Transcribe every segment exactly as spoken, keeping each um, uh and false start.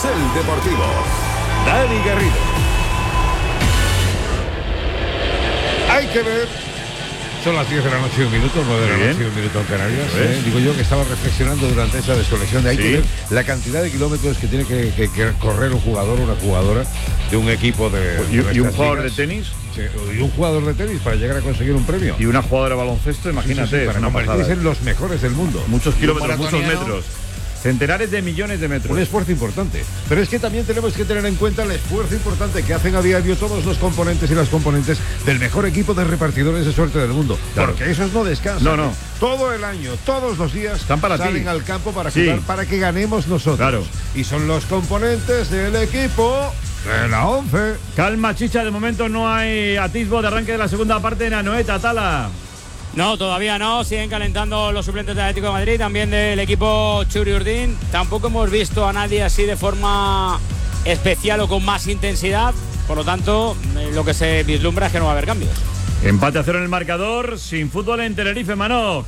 Carrusel Deportivo. Dani Garrido. Hay que ver. Son las diez de la noche y un minuto, nueve de la noche y un minuto en Canarias. ¿eh? Digo yo que estaba reflexionando durante esa desconexión de hay ¿Sí? que ver la cantidad de kilómetros que tiene que, que, que correr un jugador o una jugadora de un equipo de. ¿Y, de y un jugador ligas. de tenis? Sí, y un jugador de tenis para llegar a conseguir un premio. Y una jugadora de baloncesto, imagínate. Sí, sí, sí, para no parecer los mejores del mundo. Muchos kilómetros, muchos metros. Centenares de millones de metros. Un esfuerzo importante. Pero es que también tenemos que tener en cuenta el esfuerzo importante que hacen a diario todos los componentes y las componentes del mejor equipo de repartidores de suerte del mundo. Claro. Porque esos no descansan. No, no. Todo el año, todos los días están para salen ti. al campo para sí. jugar, para que ganemos nosotros. Claro. Y son los componentes del equipo de la once. Calma, Chicha, de momento no hay atisbo de arranque de la segunda parte en Anoeta, Tala. No, todavía no, siguen calentando los suplentes del Atlético de Madrid, también del equipo Churi Urdin. Tampoco hemos visto a nadie así de forma especial o con más intensidad, por lo tanto, lo que se vislumbra es que no va a haber cambios. Empate a cero en el marcador, sin fútbol en Tenerife, Manoj.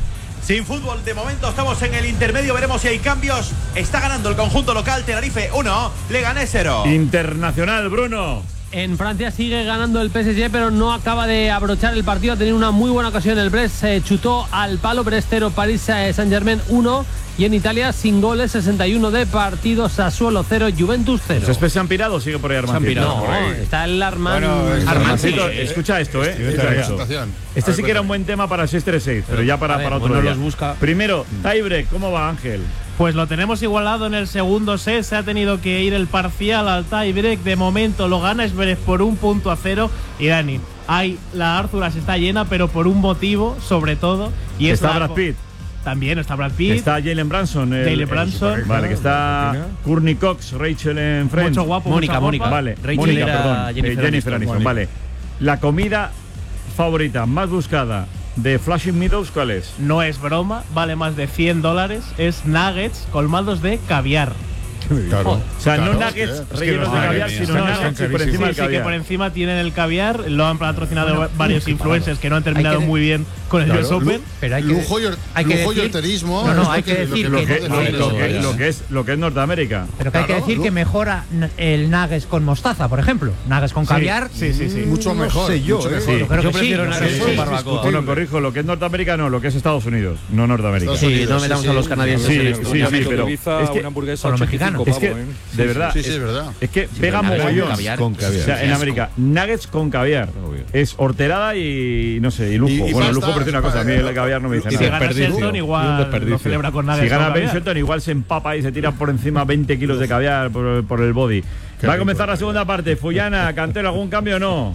Sin fútbol, de momento estamos en el intermedio, veremos si hay cambios. Está ganando el conjunto local, Tenerife uno, Leganés cero. Internacional, Bruno. En Francia sigue ganando el P S G, pero no acaba de abrochar el partido. Ha tenido una muy buena ocasión el Brest, se chutó al palo. Brest cero, París Saint-Germain uno. Y en Italia, sin goles, sesenta y uno de partido, Sassuolo cero, Juventus cero. ¿Césped se han pirado o sigue por ahí Armancito? No, está el Arman. Bueno, Armancito, escucha esto, ¿eh? Escucha esto. Este sí que era un buen tema para seis tres seis, pero ya para, ver, para otro bueno, día. Los busca. Primero, tiebreak, ¿cómo va, Ángel? Pues lo tenemos igualado en el segundo set. Se ha tenido que ir el parcial al tiebreak. De momento lo gana Esvérez por un punto a cero. Y Dani, hay, la Árzulas está llena, pero por un motivo, sobre todo. Y es está la, Brad Pitt. También está Brad Pitt. Está Jalen Branson. El, Jalen Branson. El, vale, que está Courtney Cox, Rachel en Friends. Mucho guapo, Mónica, Mónica. Vale, Rachel Mónica, era perdón. Jennifer, Jennifer Aniston, Aniston, vale. La comida favorita, más buscada de Flushing Meadows, ¿cuál es? No es broma, vale más de cien dólares. Es nuggets colmados de caviar. Claro. O sea, claro, no nuggets es que rellenos no, de caviar, mía, sino no, nuggets no, y por encima sí, del sí, caviar. que por encima tienen el caviar. Lo han patrocinado bueno, varios influencers que no han terminado que, muy bien con el claro, U S Open. Pero hay que, lujo y, hay que lujo decir, y horterismo. No, no, hay que decir lo que, que, que, lo, que, lo, que, lo, que es, lo que es Norteamérica. Pero que hay que decir que mejora el nuggets con mostaza, por ejemplo. Nuggets con caviar. Sí, sí, sí. sí. Mucho mejor. No sé yo, mucho ¿eh? mejor. Sí. Yo creo Yo que prefiero sí. nuggets con barbacoa. Bueno, corrijo, lo que es Norteamérica no, lo que es Estados Unidos, no Norteamérica. Estados Sí, no metamos a los canadienses. Sí, en esto. sí, sí, pero Ibiza, es que, una hamburguesa con lo ochenta y cinco mexicano. es que, pavos, ¿eh? de verdad, Sí, sí, es, es verdad. es que Sí, pega nuggets con mogollón. caviar. Con caviar. O sea, en América, nuggets con caviar. Es horterada y no sé, y lujo. Y- y bueno, pasta, lujo por decir una cosa, a mí el caviar no me dice Si nada. gana Shelton, igual lo celebra con nuggets Si gana con Ben caviar. Shelton, igual se empapa y se tira por encima veinte kilos de caviar por, por el body. Qué Va a rico, comenzar la tío. segunda parte. Fullana, Cantero, ¿algún cambio o no?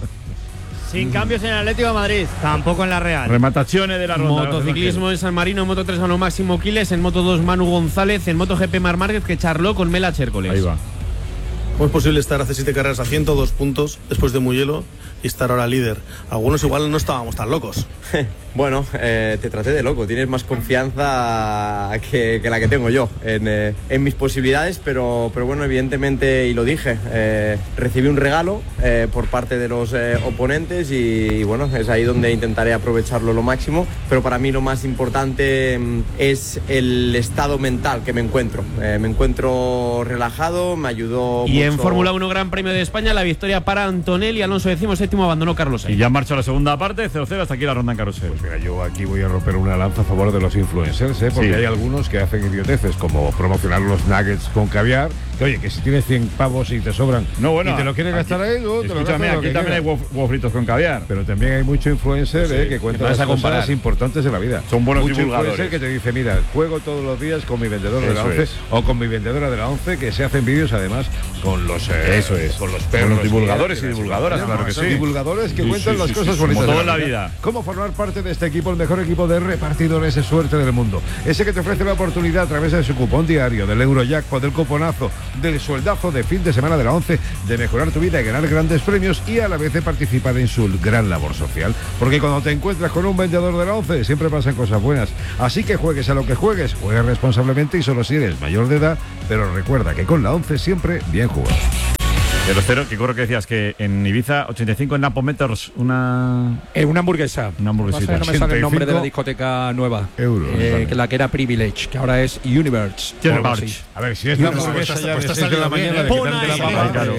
Sin cambios en el Atlético de Madrid, tampoco en la Real. Remataciones de la ronda. Motociclismo en San Marino, en Moto tres ganó Máximo Quiles, en Moto dos Manu González, en MotoGP Mar Márquez que charló con Mela Chércoles. Ahí va. ¿Cómo es posible estar hace siete carreras a ciento dos puntos después de Mugello y estar ahora líder? Algunos igual no estábamos tan locos. Bueno, eh, te traté de loco. Tienes más confianza que, que la que tengo yo en, eh, en mis posibilidades, pero, pero bueno, evidentemente, y lo dije, eh, recibí un regalo eh, por parte de los eh, oponentes y, y bueno, es ahí donde intentaré aprovecharlo lo máximo, pero para mí lo más importante mm, es el estado mental que me encuentro. Eh, me encuentro relajado, me ayudó Y mucho. en Fórmula uno Gran Premio de España, la victoria para Antonelli, Alonso decimoséptimo, abandonó Carlos Sainz. Y ya marcha la segunda parte, cero cero, hasta aquí la ronda en carrusel. Pues mira, yo aquí voy a romper una lanza a favor de los influencers, ¿eh? Porque Sí. hay algunos que hacen idioteces, como promocionar los nuggets con caviar. Que, oye, que si tienes cien pavos y te sobran No, bueno, y te lo quieres aquí- gastar ahí, no, te lo Escúchame, gastas lo aquí que también hay quieras. huevos huevos fritos con caviar. Pero también hay mucho influencer eh, que cuenta vas las a comparar. cosas importantes de la vida. Son buenos mucho divulgadores. influencer que te dice, mira, juego todos los días con mi vendedor de la Eso once es. o con mi vendedora de la once, que se hacen vídeos además con los eh, Eso es. con los Con perros. los divulgadores que- y divulgadoras, claro que son sí. divulgadores que Sí, cuentan sí, las sí, cosas sí, bonitas como de todo en la vida. Cómo formar parte de este equipo, el mejor equipo de repartidores de suerte del mundo. Ese que te ofrece la oportunidad a través de su cupón diario, del Eurojackpot, del cuponazo, del sueldazo de fin de semana de la once, de mejorar tu vida y ganar grandes premios y a la vez de participar en su gran labor social. Porque cuando te encuentras con un vendedor de la once siempre pasan cosas buenas. Así que juegues a lo que juegues, juegues responsablemente y solo si eres mayor de edad, pero recuerda que con la once siempre bien jugado. De los cero, que corro que decías que en Ibiza ochenta y cinco en Napometers una... Eh, una hamburguesa. Una hamburguesita. No me sale el nombre de la discoteca nueva. Euros. Eh, vale. que la que era Privilege, que ahora es Universe. Universe. A ver, si es una hamburguesa ya de seis de la mañana, de quitarte la papa. Claro.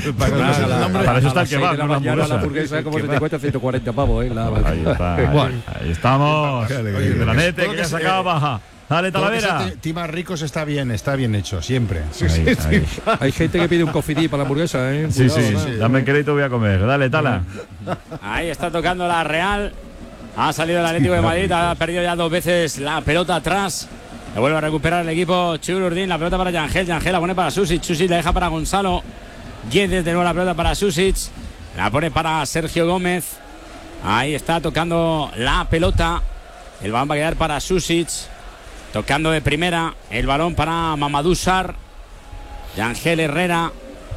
Para Para eso está el que kebab, la no la mañana la hamburguesa. hamburguesa como se te cuesta ciento cuarenta pavos, eh. La, Ahí está. Ahí, Bueno. ahí estamos. Qué alegría. De la nete, Todo que que ya se se- acaba baja. Dale, Todo que Talavera. sea Tima Ricos está bien, está bien hecho, siempre. Ahí, ahí. Hay gente que pide un cofidí para la hamburguesa, eh. Sí, Cuidado, sí, ¿no? sí. Dame el crédito, voy a comer. Dale, Tala. Ahí está tocando la Real. Ha salido el Atlético de Madrid, ha perdido ya dos veces la pelota atrás. Le vuelve a recuperar el equipo Chururdín. La pelota para Yangel. Yangel la pone para Susic. Susic la deja para Gonzalo. Guedes de nuevo la pelota para Susic. La pone para Sergio Gómez. Ahí está tocando la pelota. El balón va a quedar para Susic. Tocando de primera. El balón para Mamadou Sarr. Yangel Herrera.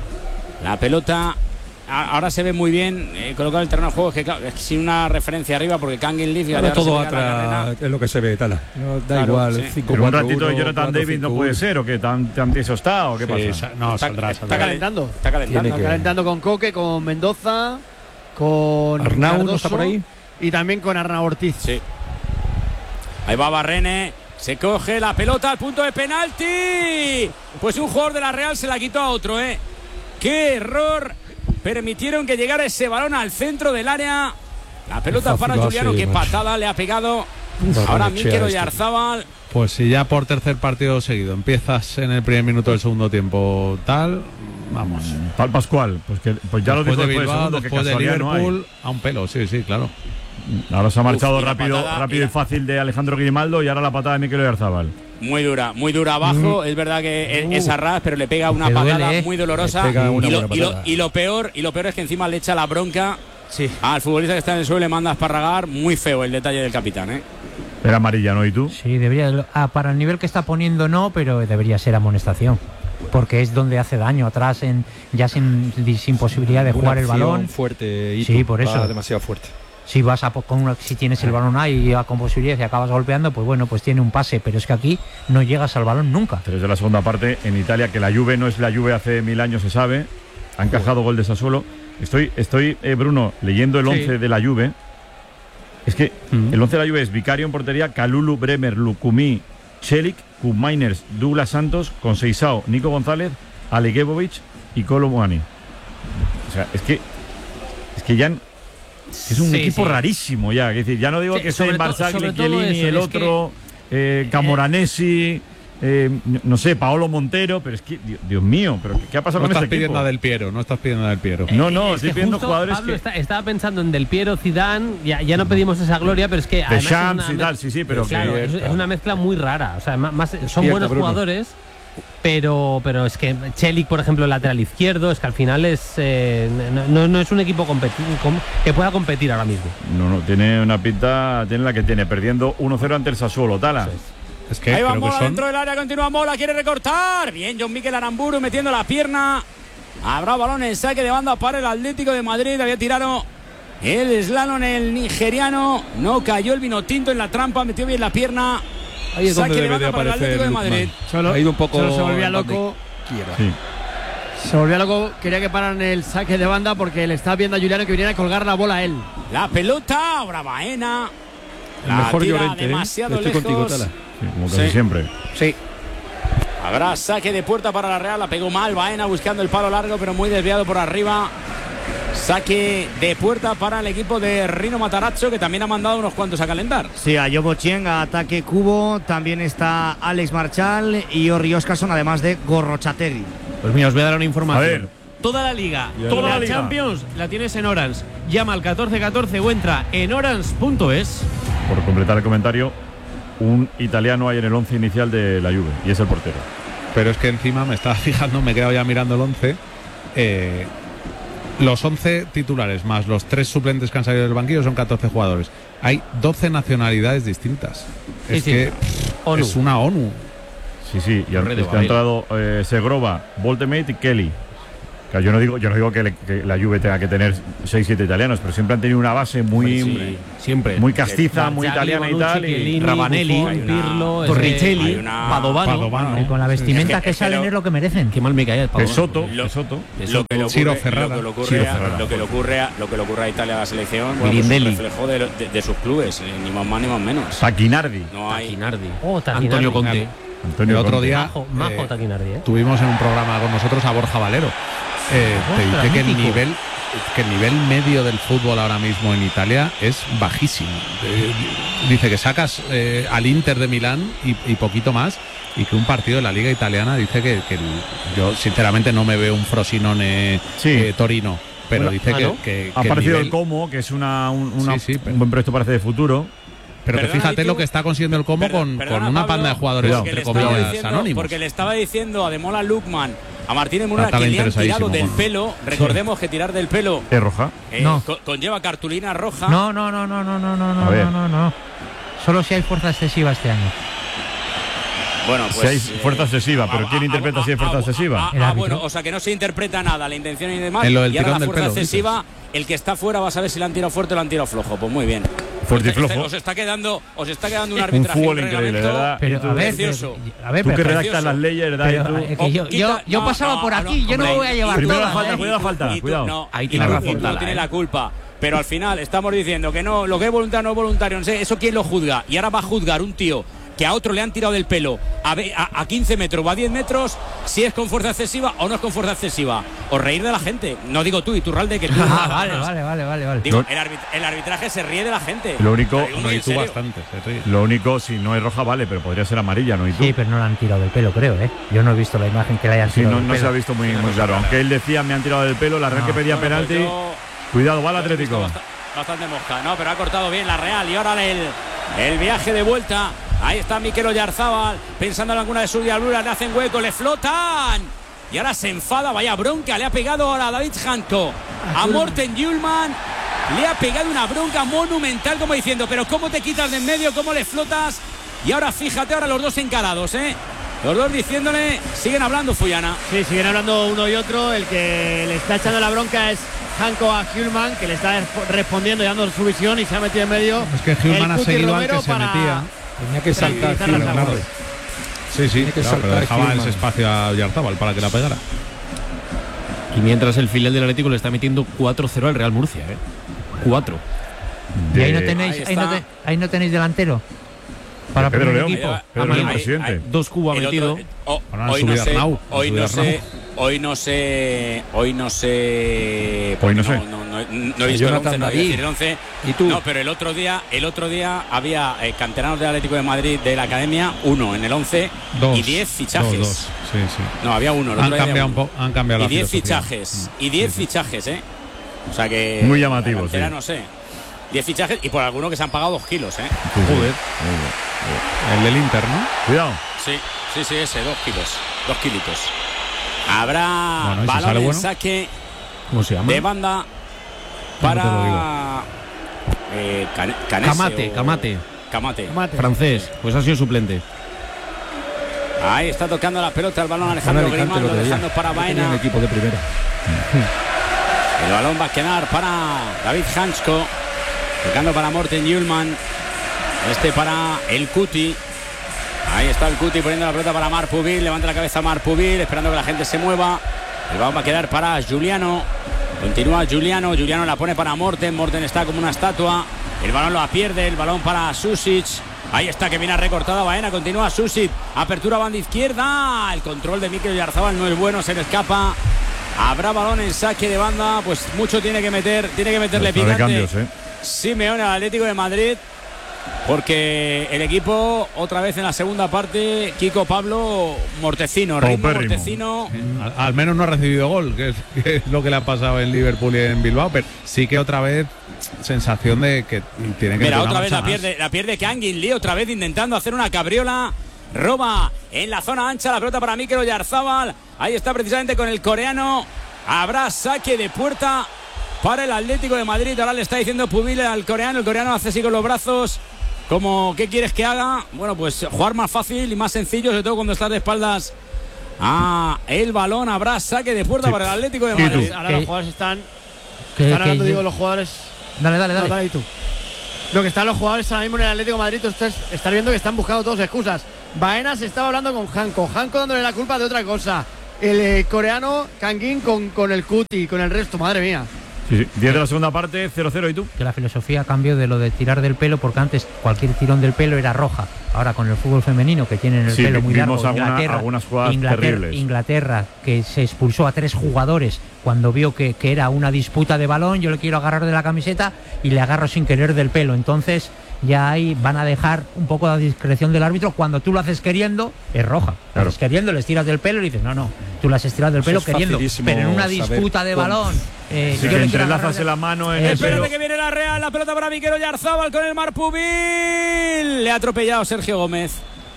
La pelota. Ahora se ve muy bien eh, colocado el terreno de juego. Es que claro, es sin una referencia arriba porque Kangin Leaf. Ahora todo atrás es lo que se ve, Tala. No, da Claro, igual. sí. cinco, Pero un cuatro, ratito uno, Jonathan cuatro, David cinco, no puede uno. ser, o que tan, tan tieso está, o qué Sí, pasa. sa- no, Está- saldrá, está saldrá. calentando. Está Tiene calentando. que- Calentando con Coque, con Mendoza, con Arnau, ¿no Cardoso está por ahí? y también con Arnau Ortiz. Sí. Ahí va Barrene. Se coge la pelota al punto de penalti. Pues un jugador de la Real se la quitó a otro, ¿eh? ¡Qué error! Permitieron que llegara ese balón al centro del área. La pelota Qué fácil para lo Juliano. hace, Qué macho. patada le ha pegado. Barrenechea Ahora Mikel este. Oyarzábal. Pues si ya por tercer partido seguido empiezas en el primer minuto del segundo tiempo tal, vamos. Pal Pascual, pues, que, pues ya lo dijo Después de después del Bilbao, segundo, que después de casualidad no hay. Liverpool, a un pelo, sí, sí, claro. Ahora se ha marchado Uf, y la rápido, patada, rápido y y, la- fácil de Alejandro Grimaldo y ahora la patada de Mikel Oyarzábal. Muy dura, muy dura abajo. Es verdad que es- es a ras, pero le pega una Que duele, patada ¿eh? muy dolorosa. Le pega una Y lo, buena y, lo, patada. y lo peor, y lo peor es que encima le echa la bronca Sí. al futbolista que está en el suelo, le manda a esparragar. Muy feo el detalle del capitán, ¿eh? Era amarilla, ¿no? ¿Y tú? Sí, debería. Ah, para el nivel que está poniendo, no, pero debería ser amonestación. Porque es donde hace daño atrás, en ya sin, sin posibilidad de Una jugar el acción balón. fuerte, Itu, Sí, por eso. va demasiado fuerte. Si vas a po- con una- si tienes el balón ahí y va con posibilidad y acabas golpeando, pues bueno, pues tiene un pase, pero es que aquí no llegas al balón nunca. Tres de la segunda parte en Italia, que la Juve no es la Juve hace mil años, se sabe. Ha encajado gol de Sassuolo. Estoy, estoy eh, Bruno, leyendo el Sí. once de la Juve. Es que Mm. el once de la Juve es Vicario en portería, Kalulu, Bremer, Lukumi, Celik, Kuminers, Douglas Santos, Conceicao, Nico González, Aleguebovic y Colomwani. O sea, es que es que ya es un Sí, equipo sí. rarísimo ya. Es decir, ya no digo Sí, que sea sobre to- Barzagli, sobre todo Chiellini, eso, el es otro, eh, Camoranesi, eh, no sé, Paolo Montero, pero es que, Dios, Dios mío, pero ¿qué ha pasado No con estás este pidiendo equipo? a Del Piero, no estás pidiendo a Del Piero. No, no, Es estoy que pidiendo justo, jugadores Pablo, que... está- estaba pensando en Del Piero, Zidane, ya, ya no pedimos esa gloria, pero es que además es Champs una y mez- tal, sí, sí, pero claro, que- es, es una mezcla muy rara, o sea, ma- más, son cierto, buenos Bruno. jugadores, pero pero es que Celik, por ejemplo, el lateral izquierdo, es que al final es eh, no, no- no es un equipo competi- com- que pueda competir ahora mismo. No, no, tiene una pinta, tiene la que tiene, perdiendo uno cero ante el Sassuolo, Tala. Es que Ahí va creo que Mola son dentro del área, continúa Mola, quiere recortar. Bien, John Mikel Aramburu metiendo la pierna. Habrá balón en saque de banda para el Atlético de Madrid. Había tirado el slalom el nigeriano. No cayó el vino tinto en la trampa, metió bien la pierna. Ahí es Saque donde de debe de banda para el aparecer Atlético de Lukman. Madrid. Solo, Ha ido un poco solo se volvía donde loco. quiera. Sí. Se volvía loco, quería que pararan el saque de banda porque le estaba viendo a Juliano que viniera a colgar la bola a él. La pelota, ahora Baena. El La mejor tira Llorente, ¿eh? demasiado Estoy lejos. contigo, Tala. Sí, como casi Sí. siempre. Sí. Habrá saque de puerta para la Real. La pegó mal Baena buscando el palo largo, pero muy desviado por arriba. Saque de puerta para el equipo de Rino Matarazzo, que también ha mandado unos cuantos a calentar. Sí, a Yobo Chien, a ataque Cubo, también está Alex Marchal y Orri Oscarson, además de Gorrochategui. Pues mira, os voy a dar una información. A ver. Toda la liga, Ya. toda Toda la la liga. Champions la tienes en Orange. Llama al catorce catorce o entra en orange punto es. Por completar el comentario, un italiano hay en el once inicial de la Juve, y es el portero. Pero es que encima me estaba fijando, me he quedado ya mirando el once. Eh, los once titulares más los tres suplentes que han salido del banquillo son catorce jugadores. Hay doce nacionalidades distintas. Sí, es sí. que ONU. es una ONU. Sí, sí, y han, Hombre de es que han Babel. entrado eh, Segrova, Voltemate y Kelly. Claro, yo no digo, yo no digo que, le, que la Juve tenga que tener seis siete italianos, pero siempre han tenido una base muy, sí, siempre. muy castiza, muy Marzaghi, italiana y Bonucci, tal. Y Chiellini, Ravanelli, Buffon, Pirlo, Torricelli, una- Padovano. Padovano. Y con la vestimenta Es que- que, es que salen lo- es lo que merecen. Qué mal me cae el Padovano. De Soto, Lo- de Soto. Lo que le Ciro ocurre, Ferrara. lo que le ocurre, Ciro a, Ferrara, lo que le ocurre, a, lo que le ocurre a Italia a la selección, bueno, pues Pirindelli. es un reflejo de, de- de sus clubes, eh, ni más más ni más menos. Taquinardi. No hay. Taquinardi. Oh, Taquinardi. Antonio Conte. Antonio El otro Conte. día Majo, majo eh, Taquinardi, ¿eh? tuvimos en un programa con nosotros a Borja Valero. Eh, te Ostras, dice que el mítico. nivel que el nivel medio del fútbol ahora mismo en Italia es bajísimo. Eh, dice que sacas eh, al Inter de Milán y, y poquito más, y que un partido de la Liga Italiana dice que, que el- yo sinceramente no me veo un Frosinone Sí. eh, Torino, pero Bueno, dice ah, que, ¿no? que- Ha que el aparecido nivel- el Como, que es una, un, una- Sí, sí, pero- un buen proyecto parece de futuro. pero que Perdona, fíjate Itu, lo que está consiguiendo el Como Perdona- con, perdona, con una Pablo, panda de jugadores Cuidado, porque le entre estaba comillas diciendo- anónimos. Porque le estaba diciendo a Demola Lukman, a Martínez Mura, Estaba que le han tirado interesadísimo, del Juan. pelo. Recordemos que tirar del pelo Es roja. eh, No. co- conlleva cartulina roja. No, no, no, no, no, no, no, A no, ver. no, no, no. Solo si hay fuerza excesiva este año. Bueno, pues. Si hay eh, fuerza excesiva, pero ah, ¿quién ah, interpreta ah, si hay fuerza ah, excesiva? Ah, El ah, árbitro. bueno, o sea que no se interpreta nada, la intención y demás. En lo del y ahora tirón la del fuerza pelo, excesiva, el que está fuera va a saber si le han tirado fuerte o le han tirado flojo. Pues muy bien. Fuerte y Este- flojo. Os está quedando, os está quedando un Un arbitraje. fútbol un increíble, reglamento ¿verdad? Pero, Y tú- a ver, precioso. a ver, Tú que pero, redactas precioso. las leyes, ¿verdad? pero, Y tú- eh, que yo, Quita- yo, yo no, pasaba no, por no, aquí, yo no hombre, me voy a llevar primero todas, la falta, ¿eh? cuidado la falta, Y tú- cuidado. no, Ahí y tiene tú- razón, y tú no Tala, tienes ¿eh? la culpa. Pero al final estamos diciendo que no, lo que es voluntario no es voluntario. No sé, ¿eso quién lo juzga? Y ahora va a juzgar un tío que a otro le han tirado del pelo a, ve- a, a quince metros o a diez metros, si es con fuerza excesiva o no es con fuerza excesiva. O reír de la gente. No digo tú, Iturralde, que tú. Ah, vale, vale, vale, vale, vale. Digo, el, arbit- el arbitraje se ríe de la gente. Lo único, Lo digo muy y en tú serio. bastante. se ríe. lo único, si no es roja, vale, pero podría ser amarilla, ¿no? ¿Y tú? Sí, pero no le han tirado del pelo, creo, ¿eh? Yo no he visto la imagen que le hayan Sí, tirado no, del no pelo. se ha visto muy, muy claro. Aunque él decía, me han tirado del pelo, la Real No. que pedía Bueno, pues penalti. yo- Cuidado, va el yo he visto Atlético. bast- Bastante mosca, no, pero ha cortado bien la Real. Y ahora el, el viaje de vuelta. Ahí está Mikel Oyarzábal, pensando en alguna de sus diabluras, le hacen hueco, le flotan. Y ahora se enfada, vaya bronca, le ha pegado ahora a David Hanko, a Morten Hjulman. Le ha pegado una bronca monumental, como diciendo, pero ¿cómo te quitas de en medio? ¿Cómo le flotas? Y ahora fíjate, ahora los dos encarados, ¿eh? Los dos diciéndole, siguen hablando, Fuyana. Sí, siguen hablando uno y otro. El que le está echando la bronca es Hanko a Hjulman, que le está respondiendo y dando su visión y se ha metido en medio. Es que Hjulman el ha Cuti seguido al Romero que se para metía. Tenía que saltar. tranquilizar las Hjulman, aguas. claro. Sí, sí, Tiene que claro, pero saltar dejaba Hjulman. ese espacio a Yarzábal para que la pegara. Y mientras el filial del Atlético le está metiendo cuatro cero al Real Murcia, ¿eh? cuatro. Y ahí no De- tenéis, Ahí ahí no, está. te- ahí no tenéis delantero. Para Pedro poner León. equipo. Ahí Pedro Ahí- León, ahí- presidente. ahí- Dos Cuba El metido. otro- oh, Ahora han hoy no subido sé, Arnau, han hoy subido no sé, Arnau. hoy no sé, hoy no sé, Hoy no porque sé. no, no, no, no he visto el Jonathan once, no voy a David. decir el once. ¿Y tú? No, pero el otro día, el otro día había eh, canteranos del Atlético de Madrid de la academia, uno en el once Dos. y diez fichajes. Dos, dos. Sí, sí. No, había uno. el Han otro día había cambiado, un uno. po- han cambiado Y la diez filosofía. fichajes, y diez fichajes, ¿eh? O sea que Muy llamativo, la cantera, sí. no sé. diez fichajes y por alguno que se han pagado dos kilos, ¿eh? Sí, sí. Joder. El del Inter, ¿no? Cuidado. Sí, sí, sí, ese, dos kilos. Dos kilitos. Habrá Bueno, ¿y si balón sale en bueno? saque ¿Cómo se llama? de banda ¿Cómo te lo para eh, Cane- Canese Camate, o- Camate. Camate. Francés. Pues ha sido suplente. Ahí está tocando la pelota el balón Alejandro Alicante el Grimaldo, otro día. dejando para Yo tenía Baena. un equipo de primera. El balón va a quedar para David Hansko, tocando para Morten Hjulman. Este para el Cuti. Ahí está el Cuti poniendo la pelota para Marc Pubil. Levanta la cabeza Marc Pubil, esperando que la gente se mueva. El balón va a quedar para Giuliano. Continúa Giuliano. Giuliano la pone para Morten. Morten está como una estatua. El balón lo pierde. El balón para Susic. Ahí está que viene recortada Baena. Continúa Susic. Apertura banda izquierda. El control de Mikel Oyarzábal no es bueno. Se le escapa. Habrá balón en saque de banda. Pues mucho tiene que meter. Tiene que meterle Está de picante. cambios, ¿eh? Simeone al Atlético de Madrid. Porque el equipo, otra vez en la segunda parte, Kiko Pablo Mortecino, ritmo Paupérrimo. Mortecino. Al, al menos no ha recibido gol, que es, que es lo que le ha pasado en Liverpool y en Bilbao, pero sí que otra vez sensación de que tiene que Mira, meter una otra vez marcha la más. pierde, la pierde Kangin Lee, otra vez intentando hacer una cabriola. Roba en la zona ancha la pelota para Mikel Oyarzábal. Ahí está precisamente con el coreano. Habrá saque de puerta para el Atlético de Madrid. Ahora le está diciendo Pubil al coreano. El coreano hace así con los brazos. Como, ¿qué quieres que haga? Bueno, pues jugar más fácil y más sencillo, sobre todo cuando estás de espaldas Ah, el balón, habrá saque de puerta Sí. para el Atlético de ¿Y Madrid. tú? Ahora Que- los jugadores están. que- están que hablando, yo- digo, los jugadores. Dale, dale, No, dale. dale ahí tú. Lo que están los jugadores ahora mismo en el Atlético de Madrid, ustedes están viendo que están buscando todos excusas. Baena se estaba hablando con Hanko, Hanko dándole la culpa de otra cosa. El eh, coreano Kangin con, con el Cuti, con el resto, madre mía. Sí, sí. diez de la segunda parte, cero cero. ¿Y tú? Que la filosofía cambió de lo de tirar del pelo, porque antes cualquier tirón del pelo era roja. Ahora con el fútbol femenino, que tienen el Sí, pelo muy vimos largo, alguna- Inglaterra, algunas jugadas Inglaterra, terribles. Inglaterra, que se expulsó a tres jugadores cuando vio que, que era una disputa de balón, yo le quiero agarrar de la camiseta y le agarro sin querer del pelo. Entonces ya ahí van a dejar un poco la discreción del árbitro. Cuando tú lo haces queriendo, es roja. Lo Claro. haces queriendo, les tiras del pelo y dices, no, no, tú las has tirado del Eso pelo es queriendo. facilísimo Pero en una saber disputa de cuándo. balón, eh, Sí, yo que le quiero entrelazas agarrar de- la mano en Eh, el Espérate pelo. que viene la Real, la pelota para Miquel Oyarzábal con el Marpubil. Le ha atropellado Sergio Gómez.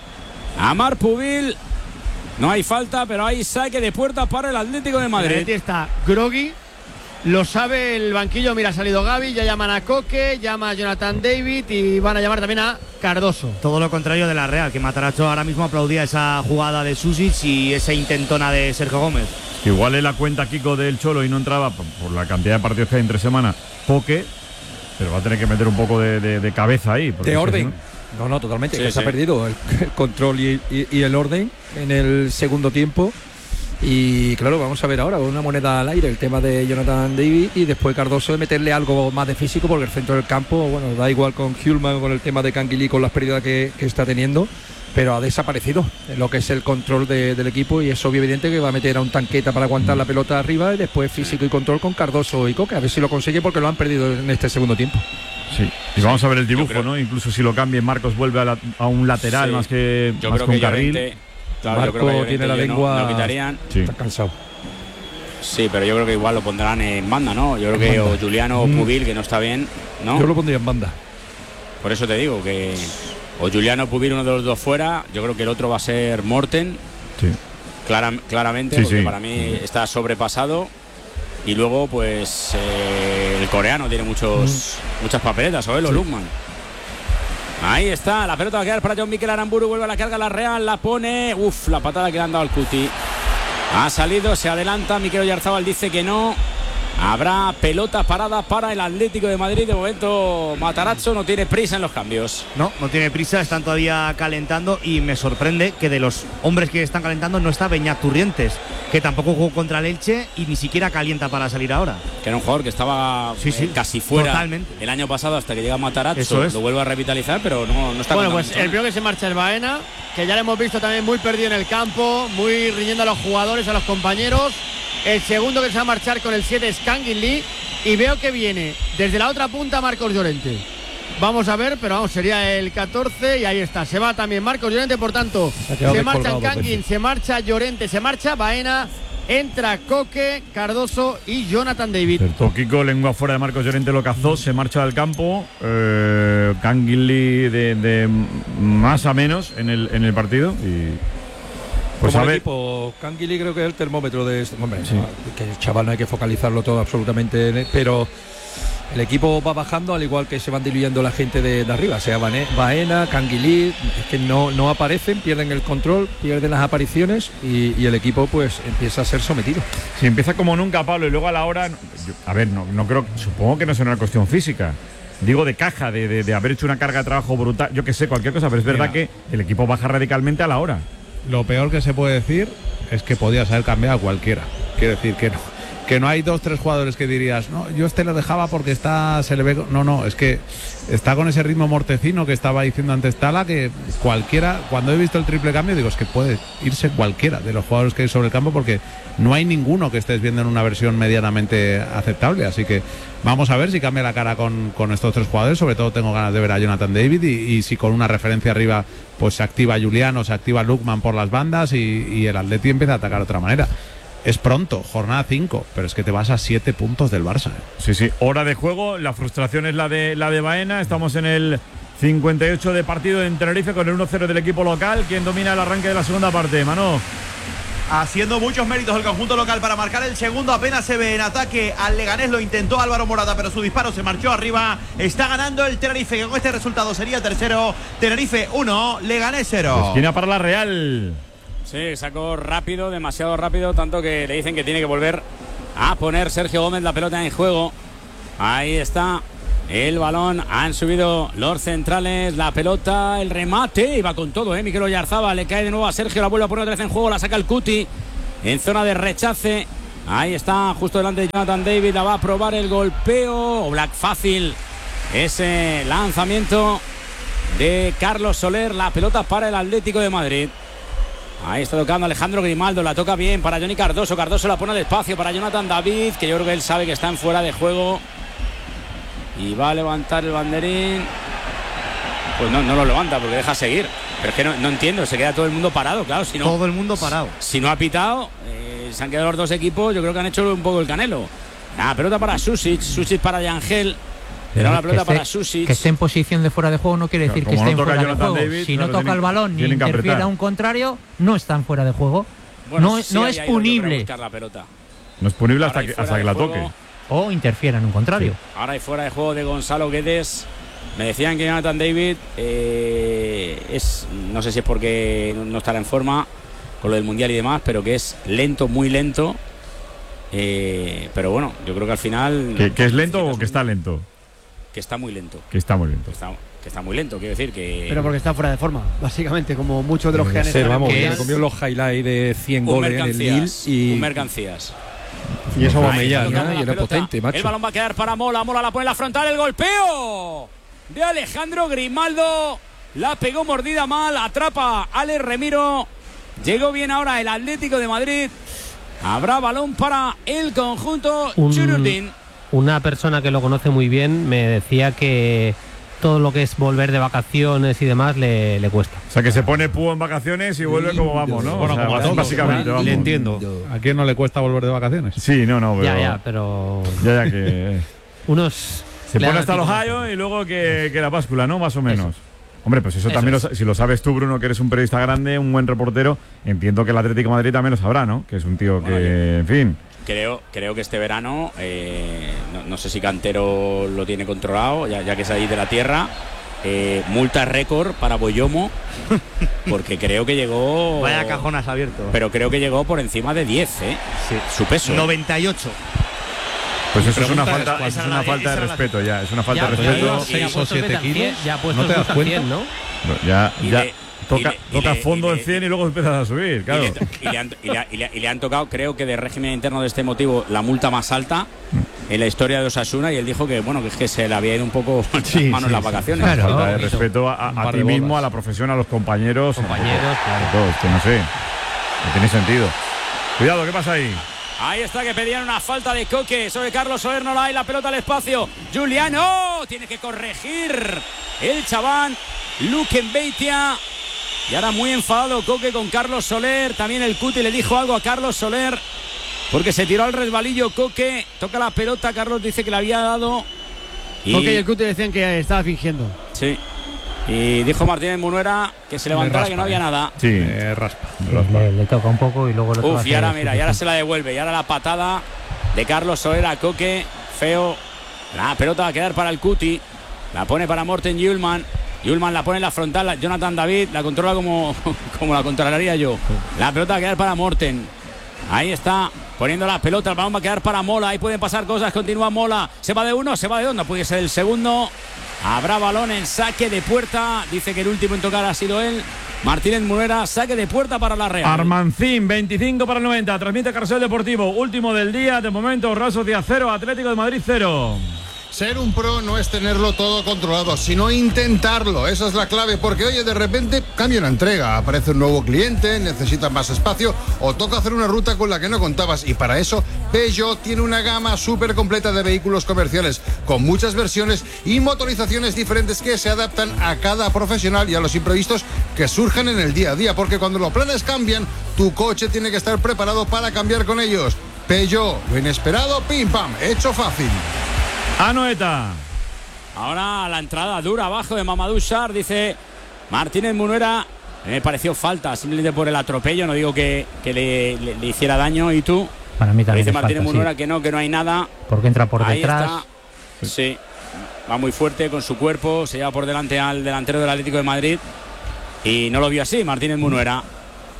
A Marpubil. No hay falta, pero hay saque de puerta para el Atlético de El Madrid. Atleti está groggy. Lo sabe el banquillo. Mira, ha salido Gavi, ya llaman a Coque, llama a Jonathan David y van a llamar también a Cardoso. Todo lo contrario de la Real, que Matarazzo ahora mismo aplaudía esa jugada de Susic y esa intentona de Sergio Gómez. Igual es la cuenta Kiko del Cholo y no entraba por, por la cantidad de partidos que hay entre semana. Poque, pero va a tener que meter un poco de, de- de cabeza ahí. porque De es que orden. si no- No, no, totalmente. Sí, que se ha sí. perdido el, el control y, y- y el orden en el segundo tiempo. Y claro, vamos a ver ahora una moneda al aire, el tema de Jonathan David y después Cardoso de meterle algo más de físico, porque el centro del campo, bueno, da igual con Hulman, con el tema de Canguilí, con las pérdidas que, que está teniendo, pero ha desaparecido en lo que es el control de- del equipo y es obvio evidente que va a meter a un tanqueta para aguantar la pelota arriba y después físico y control con Cardoso y Coque, a ver si lo consigue porque lo han perdido en este segundo tiempo. Sí, y vamos a ver el dibujo, ¿no? Incluso si lo cambien, Marcos vuelve a, la- a un lateral Sí. más que, Yo más creo que un que carril. Llorente, claro, yo Marco creo que Llorente tiene la yo no- lengua, no quitarían. Sí. está cansado. Sí, pero yo creo que igual lo pondrán en banda, ¿no? Yo creo que En banda. o Juliano o Mm. Pubil, que no está bien, ¿no? Yo lo pondría en banda. Por eso te digo que o Juliano o Pubil, uno de los dos fuera. Yo creo que el otro va a ser Morten, Sí. clara- claramente, Sí, porque sí. para mí está sobrepasado. Y luego, pues, eh, el coreano tiene muchos, muchas papeletas, o él o Lukman. Ahí está, la pelota va a quedar para John Mikel Aramburu, vuelve a la carga la Real, la pone, uf, la patada que le han dado al Cuti. Ha salido, se adelanta, Mikel Oyarzábal dice que no. Habrá pelota parada para el Atlético de Madrid. De momento Matarazzo no tiene prisa en los cambios. No, no tiene prisa, están todavía calentando y me sorprende que de los hombres que están calentando no está Beñat Turrientes, que tampoco jugó contra el Elche y ni siquiera calienta para salir ahora. Que era un jugador que estaba Sí, sí, eh, casi fuera totalmente. el año pasado hasta que llega Matarazzo. Eso es. Lo vuelve a revitalizar, pero no, no está Bueno, contando pues mucho, el ¿eh? primero que se marcha es Baena, que ya le hemos visto también muy perdido en el campo, muy riñendo a los jugadores, a los compañeros. El segundo que se va a marchar con el siete es Kangin Lee. Y veo que viene desde la otra punta Marcos Llorente. Vamos a ver, pero vamos, sería el catorce y ahí está. Se va también Marcos Llorente, por tanto, Se ha quedado se marcha descolgado dos Kangin, veces. se marcha Llorente, se marcha Baena, entra Coque, Cardoso y Jonathan David. Cierto, Kiko, lengua fuera de Marcos Llorente, lo cazó, se marcha del campo. Eh, Canguilí de, de más a menos en el, en el partido. Y pues Como a el ver. equipo, Canguilí creo que es el termómetro de este. Hombre, no, que el chaval no hay que focalizarlo todo absolutamente, en él, pero el equipo va bajando al igual que se van diluyendo la gente de, de arriba, sea Bane- Baena, Canguilí, es que no, no aparecen, pierden el control, pierden las apariciones y, y el equipo pues empieza a ser sometido. Si empieza como nunca, Pablo, y luego a la hora. yo- a ver, no, no creo. Supongo que no es una cuestión física. Digo de caja, de, de- de haber hecho una carga de trabajo brutal. Yo que sé, cualquier cosa, pero es verdad Mira. que el equipo baja radicalmente a la hora. Lo peor que se puede decir es que podías haber cambiado a cualquiera. Quiero decir que no, que no hay dos, tres jugadores que dirías, no, yo este lo dejaba porque está, se le ve. No, no, es que está con ese ritmo mortecino que estaba diciendo antes Tala, que cualquiera, cuando he visto el triple cambio, digo, es que puede irse cualquiera de los jugadores que hay sobre el campo porque no hay ninguno que estés viendo en una versión medianamente aceptable. Así que vamos a ver si cambia la cara con, con estos tres jugadores. Sobre todo tengo ganas de ver a Jonathan David y, y si con una referencia arriba pues se activa Juliano, se activa Lukman por las bandas y, y el Atleti empieza a atacar de otra manera. Es pronto, jornada cinco, pero es que te vas a siete puntos del Barça. ¿eh? Sí, sí, hora de juego. La frustración es la de la de Baena. Estamos en el cincuenta y ocho de partido en Tenerife con el uno cero del equipo local. ¿Quién domina el arranque de la segunda parte, Mano? Haciendo muchos méritos el conjunto local para marcar el segundo. Apenas se ve en ataque al Leganés. Lo intentó Álvaro Morata, pero su disparo se marchó arriba. Está ganando el Tenerife, que con este resultado sería tercero. Tenerife uno, Leganés cero. Esquina para la Real. Sí, sacó rápido, demasiado rápido, tanto que le dicen que tiene que volver a poner Sergio Gómez la pelota en juego. Ahí está el balón, han subido los centrales, la pelota, el remate, y va con todo, ¿eh? Mikel Oyarzabal le cae de nuevo a Sergio, la vuelve a poner otra vez en juego, la saca el Cuti en zona de rechace. Ahí está, justo delante de Jonathan David, la va a probar el golpeo, Black fácil, ese lanzamiento de Carlos Soler, la pelota para el Atlético de Madrid. Ahí está tocando Alejandro Grimaldo, la toca bien para Johnny Cardoso, Cardoso la pone despacio para Jonathan David, que yo creo que él sabe que está en fuera de juego y va a levantar el banderín. Pues no, no lo levanta porque deja seguir, pero es que no, no entiendo, se queda todo el mundo parado, claro, si no, todo el mundo parado. Si no ha pitado, eh, se han quedado los dos equipos, yo creo que han hecho un poco el canelo. La pelota para Susic, Susic para Yangel. Pero la pelota para Susic. Que esté en posición de fuera de juego no quiere decir Como que esté no en fuera Jonathan de juego. David, si claro, no toca tienen, el balón ni interfiere a un contrario, no están fuera de juego. Bueno, no sí no es punible. La pelota. No es punible hasta que, hasta que la toque. O interfiera en un contrario. Sí. Ahora hay fuera de juego de Gonzalo Guedes. Me decían que Jonathan David eh, es, no sé si es porque no estará en forma con lo del Mundial y demás, pero que es lento, muy lento. Eh, pero bueno, yo creo que al final... ¿Que, que es lento o que está lento? Que está muy lento. Que está muy lento. Que está, que está muy lento, quiero decir que... Pero porque está fuera de forma, básicamente, como muchos de los que han estado. Vamos, que comió los highlights de cien goles en el Lille y... Un mercancías. Y eso va a mellar, y era potente, macho. El balón va a quedar para Mola, Mola la pone en la frontal, el golpeo de Alejandro Grimaldo. La pegó mordida mal, atrapa a Alex Remiro. Llegó bien ahora el Atlético de Madrid. Habrá balón para el conjunto Chururdin. Una persona que lo conoce muy bien me decía que todo lo que es volver de vacaciones y demás le, le cuesta. O sea, que se pone púo en vacaciones y vuelve como vamos, ¿no? Bueno, o sea, como a todos, básicamente. le Vamos. entiendo. ¿A quién no le cuesta volver de vacaciones? Sí, no, no, pero... Ya, ya, pero... Ya, ya que... Unos... Se pone hasta los hallos y luego que, que la báscula, ¿no? Más o menos. Eso. Hombre, pues eso, eso también, lo, si lo sabes tú, Bruno, que eres un periodista grande, un buen reportero, entiendo que el Atlético de Madrid también lo sabrá, ¿no? Que es un tío bueno, que, yo... en fin... Creo, creo que este verano, eh, no, no sé si Cantero lo tiene controlado, ya, ya que es ahí de la tierra. Eh, multa récord para Boyomo, porque creo que llegó. Vaya cajonas abierto. Pero creo que llegó por encima de diez, ¿eh? Sí. Su peso. noventa y ocho. Pues eso es una falta, es una falta de respeto ya, es una falta de respeto. seis o siete kilos. Ya ¿No te das cuenta? cien, ¿no? Ya, ya. Le, toca le, toca le, fondo le, en cien y luego empiezas a subir, claro. Y le, y, le han, y, le, y, le, y le han tocado, creo que de régimen interno de este motivo, la multa más alta en la historia de Osasuna, y él dijo que bueno, que es que se le había ido un poco sí, las manos sí, en las vacaciones. Claro, falta de respeto a, a, a ti mismo, bolas. A la profesión, a los compañeros. Compañeros, claro. A todos, que no sé. No tiene sentido. Cuidado, ¿qué pasa ahí? Ahí está, que pedían una falta de Coque sobre Carlos Soler, no la hay, la pelota al espacio. Juliano tiene que corregir el chaván Luque Beitia. Y ahora muy enfadado Coque con Carlos Soler. También el Cuti le dijo algo a Carlos Soler porque se tiró al resbalillo. Coque toca la pelota, Carlos dice que le había dado. Y Coque y el Cuti decían que estaba fingiendo. Sí. Y dijo Martínez Munuera que se levantara, raspa, que no había eh. nada. Sí, eh, raspa. raspa. Le, le toca un poco y luego lo Uf, y ahora mira, y ahora se la devuelve. Y ahora la patada de Carlos Soler a Coque. Feo. La pelota va a quedar para el Cuti. La pone para Morten Hjulmand. Hjulmand la pone en la frontal. Jonathan David la controla como, como la controlaría yo. La pelota va a quedar para Morten. Ahí está. Poniendo la pelota. El balón va a quedar para Mola. Ahí pueden pasar cosas. Continúa Mola. Se va de uno. Se va de dos. No puede ser el segundo. Habrá balón en saque de puerta. Dice que el último en tocar ha sido él. Martínez Munuera, saque de puerta para la Real. Armancín, veinticinco para el noventa. Transmite Carrusel Deportivo. Último del día. De momento, Real Sociedad cero, Atlético de Madrid cero. Ser un pro no es tenerlo todo controlado, sino intentarlo. Esa es la clave, porque oye, de repente cambia una entrega, aparece un nuevo cliente, necesitas más espacio o toca hacer una ruta con la que no contabas. Y para eso, Peugeot tiene una gama súper completa de vehículos comerciales, con muchas versiones y motorizaciones diferentes que se adaptan a cada profesional y a los imprevistos que surgen en el día a día. Porque cuando los planes cambian, tu coche tiene que estar preparado para cambiar con ellos. Peugeot, lo inesperado, pim pam, hecho fácil. Anoeta. Ahora la entrada dura abajo de Mamadou Sarr, dice Martínez Munuera. Me pareció falta, simplemente por el atropello. No digo que, que le, le, le hiciera daño. ¿Y tú? Para mí también dice Martínez falta, Munuera sí. que no, que no hay nada. Porque entra por Ahí detrás. Está. Sí, va muy fuerte con su cuerpo. Se lleva por delante al delantero del Atlético de Madrid. Y no lo vio así Martínez Munuera.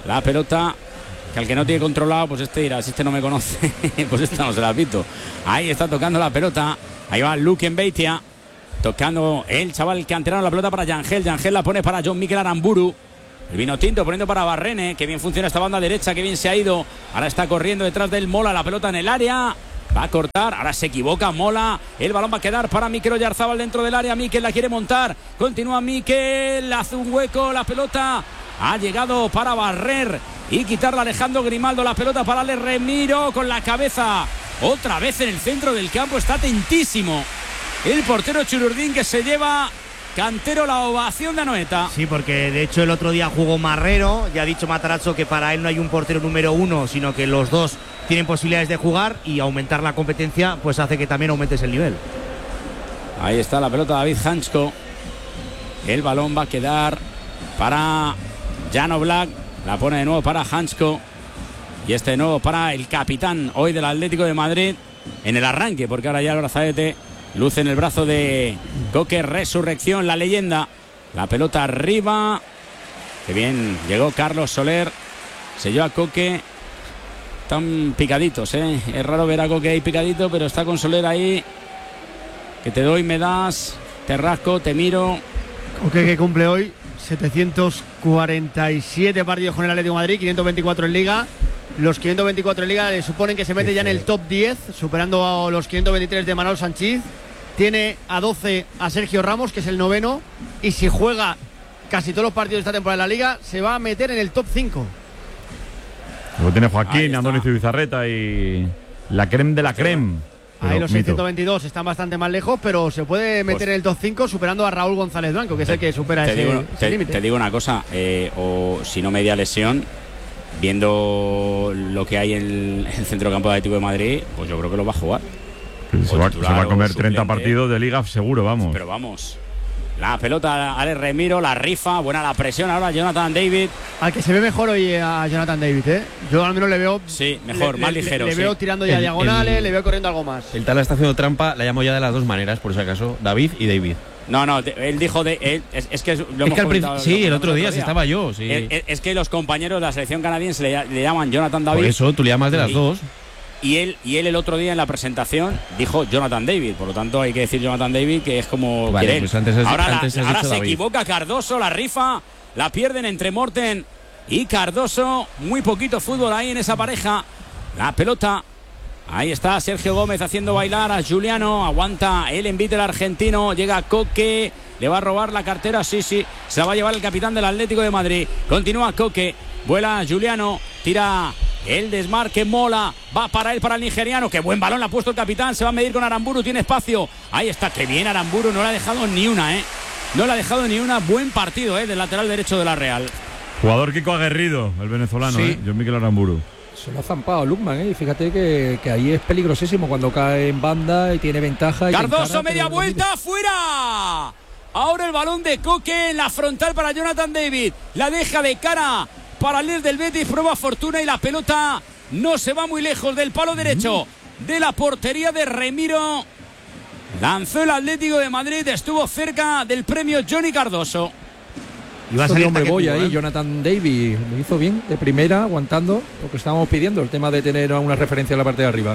La pelota, que al que no tiene controlado, pues este dirá, si este no me conoce, pues esta no se la pito. Ahí está tocando la pelota. Ahí va Luke Beitia. Tocando el chaval canterano la pelota para Yangel. Yangel la pone para John Mikel Aramburu. El vino tinto poniendo para Barrene. Que bien funciona esta banda derecha, que bien se ha ido. Ahora está corriendo detrás del Mola, la pelota en el área. Va a cortar, ahora se equivoca Mola. El balón va a quedar para Mikel Oyarzábal dentro del área. Mikel la quiere montar. Continúa Mikel, hace un hueco. La pelota ha llegado para barrer y quitarla Alejandro Grimaldo. La pelota para Ale Remiro con la cabeza. Otra vez en el centro del campo. Está atentísimo el portero Chururdín, que se lleva Cantero la ovación de Anoeta. Sí, porque de hecho el otro día jugó Marrero. Ya ha dicho Matarazzo que para él no hay un portero número uno, sino que los dos tienen posibilidades de jugar, y aumentar la competencia pues hace que también aumentes el nivel. Ahí está la pelota David Hansko. El balón va a quedar para Jan Oblak. La pone de nuevo para Hansko. Y este de nuevo para el capitán hoy del Atlético de Madrid en el arranque, porque ahora ya el brazalete luce en el brazo de Coque. Resurrección, la leyenda. La pelota arriba. Que bien llegó Carlos Soler. Selló a Coque. Están picaditos, ¿eh? Es raro ver a Coque ahí picadito, pero está con Soler ahí. Que te doy, me das. Te rasco, te miro. Coque, que cumple hoy setecientos cuarenta y siete partidos con el Atlético de Madrid, quinientos veinticuatro en Liga. Los quinientos veinticuatro en Liga le suponen que se mete ya en el top diez, superando a los quinientos veintitrés de Manuel Sanchís. Tiene a doce a Sergio Ramos, que es el noveno. Y si juega casi todos los partidos de esta temporada de la Liga, se va a meter en el top cinco. Luego tiene Joaquín, Andoni Zubizarreta y la creme de la creme. Ahí los seiscientos veintidós están bastante más lejos, pero se puede meter Pues, en el top cinco, superando a Raúl González Blanco, que es el que supera te ese, digo, ese te, límite. te digo una cosa, eh, o si no media lesión, viendo lo que hay en el centrocampo de Atlético de Madrid, pues yo creo que lo va a jugar. Se O va, se titular va a o comer suplente. treinta partidos de liga seguro, vamos. Pero vamos. La pelota, Ale Remiro, la rifa, buena la presión ahora Jonathan David. Al que se ve mejor hoy a Jonathan David, ¿eh? Yo al menos le veo. Sí, mejor, le, más le- ligero. Le, sí. veo tirando ya El- diagonales, el- le veo corriendo algo más. El tal está haciendo trampa, la llamo ya de las dos maneras, por si acaso. David y David. No, no, de- él dijo de. Él, es, es que lo Es hemos que al comentado- principio- lo sí, el comentamos otro día, si estaba yo, sí. Es, es- es que los compañeros de la selección canadiense le, le llaman Jonathan David. Por eso, tú le llamas de las Y- dos. Y él, y él el otro día en la presentación dijo Jonathan David. Por lo tanto, hay que decir Jonathan David, que es como Vale, quiere él. pues antes has- ahora la- antes has ahora dicho se David. equivoca Cardoso, la rifa. La pierden entre Morten y Cardoso. Muy poquito fútbol ahí en esa pareja. La pelota. Ahí está Sergio Gómez haciendo bailar a Juliano. Aguanta el envite del argentino. Llega Coque. Le va a robar la cartera. Sí, sí. Se la va a llevar el capitán del Atlético de Madrid. Continúa Coque. Vuela Juliano. Tira el desmarque. Mola. Va para él, para el nigeriano. Qué buen balón le ha puesto el capitán. Se va a medir con Aramburu. Tiene espacio. Ahí está. Qué bien Aramburu. No le ha dejado ni una, ¿eh? No le ha dejado ni una. Buen partido, ¿eh? Del lateral derecho de la Real. Jugador Kiko Aguerrido, el venezolano, Sí. ¿eh? John Mikel Aramburu. Se lo ha zampado Lukman, ¿eh? Y fíjate que, que ahí es peligrosísimo cuando cae en banda y tiene ventaja. Y te Cardoso, encara, media pero- vuelta, fuera. Ahora el balón de Coque en la frontal para Jonathan David. La deja de cara para el líder del Betis. Prueba fortuna y la pelota no se va muy lejos del palo derecho de la portería de Remiro. Lanzó el Atlético de Madrid. Estuvo cerca del premio Johnny Cardoso. Y va a salir hombre boy ahí, Jonathan David. Lo hizo bien, de primera, aguantando lo que estábamos pidiendo, el tema de tener una referencia en la parte de arriba.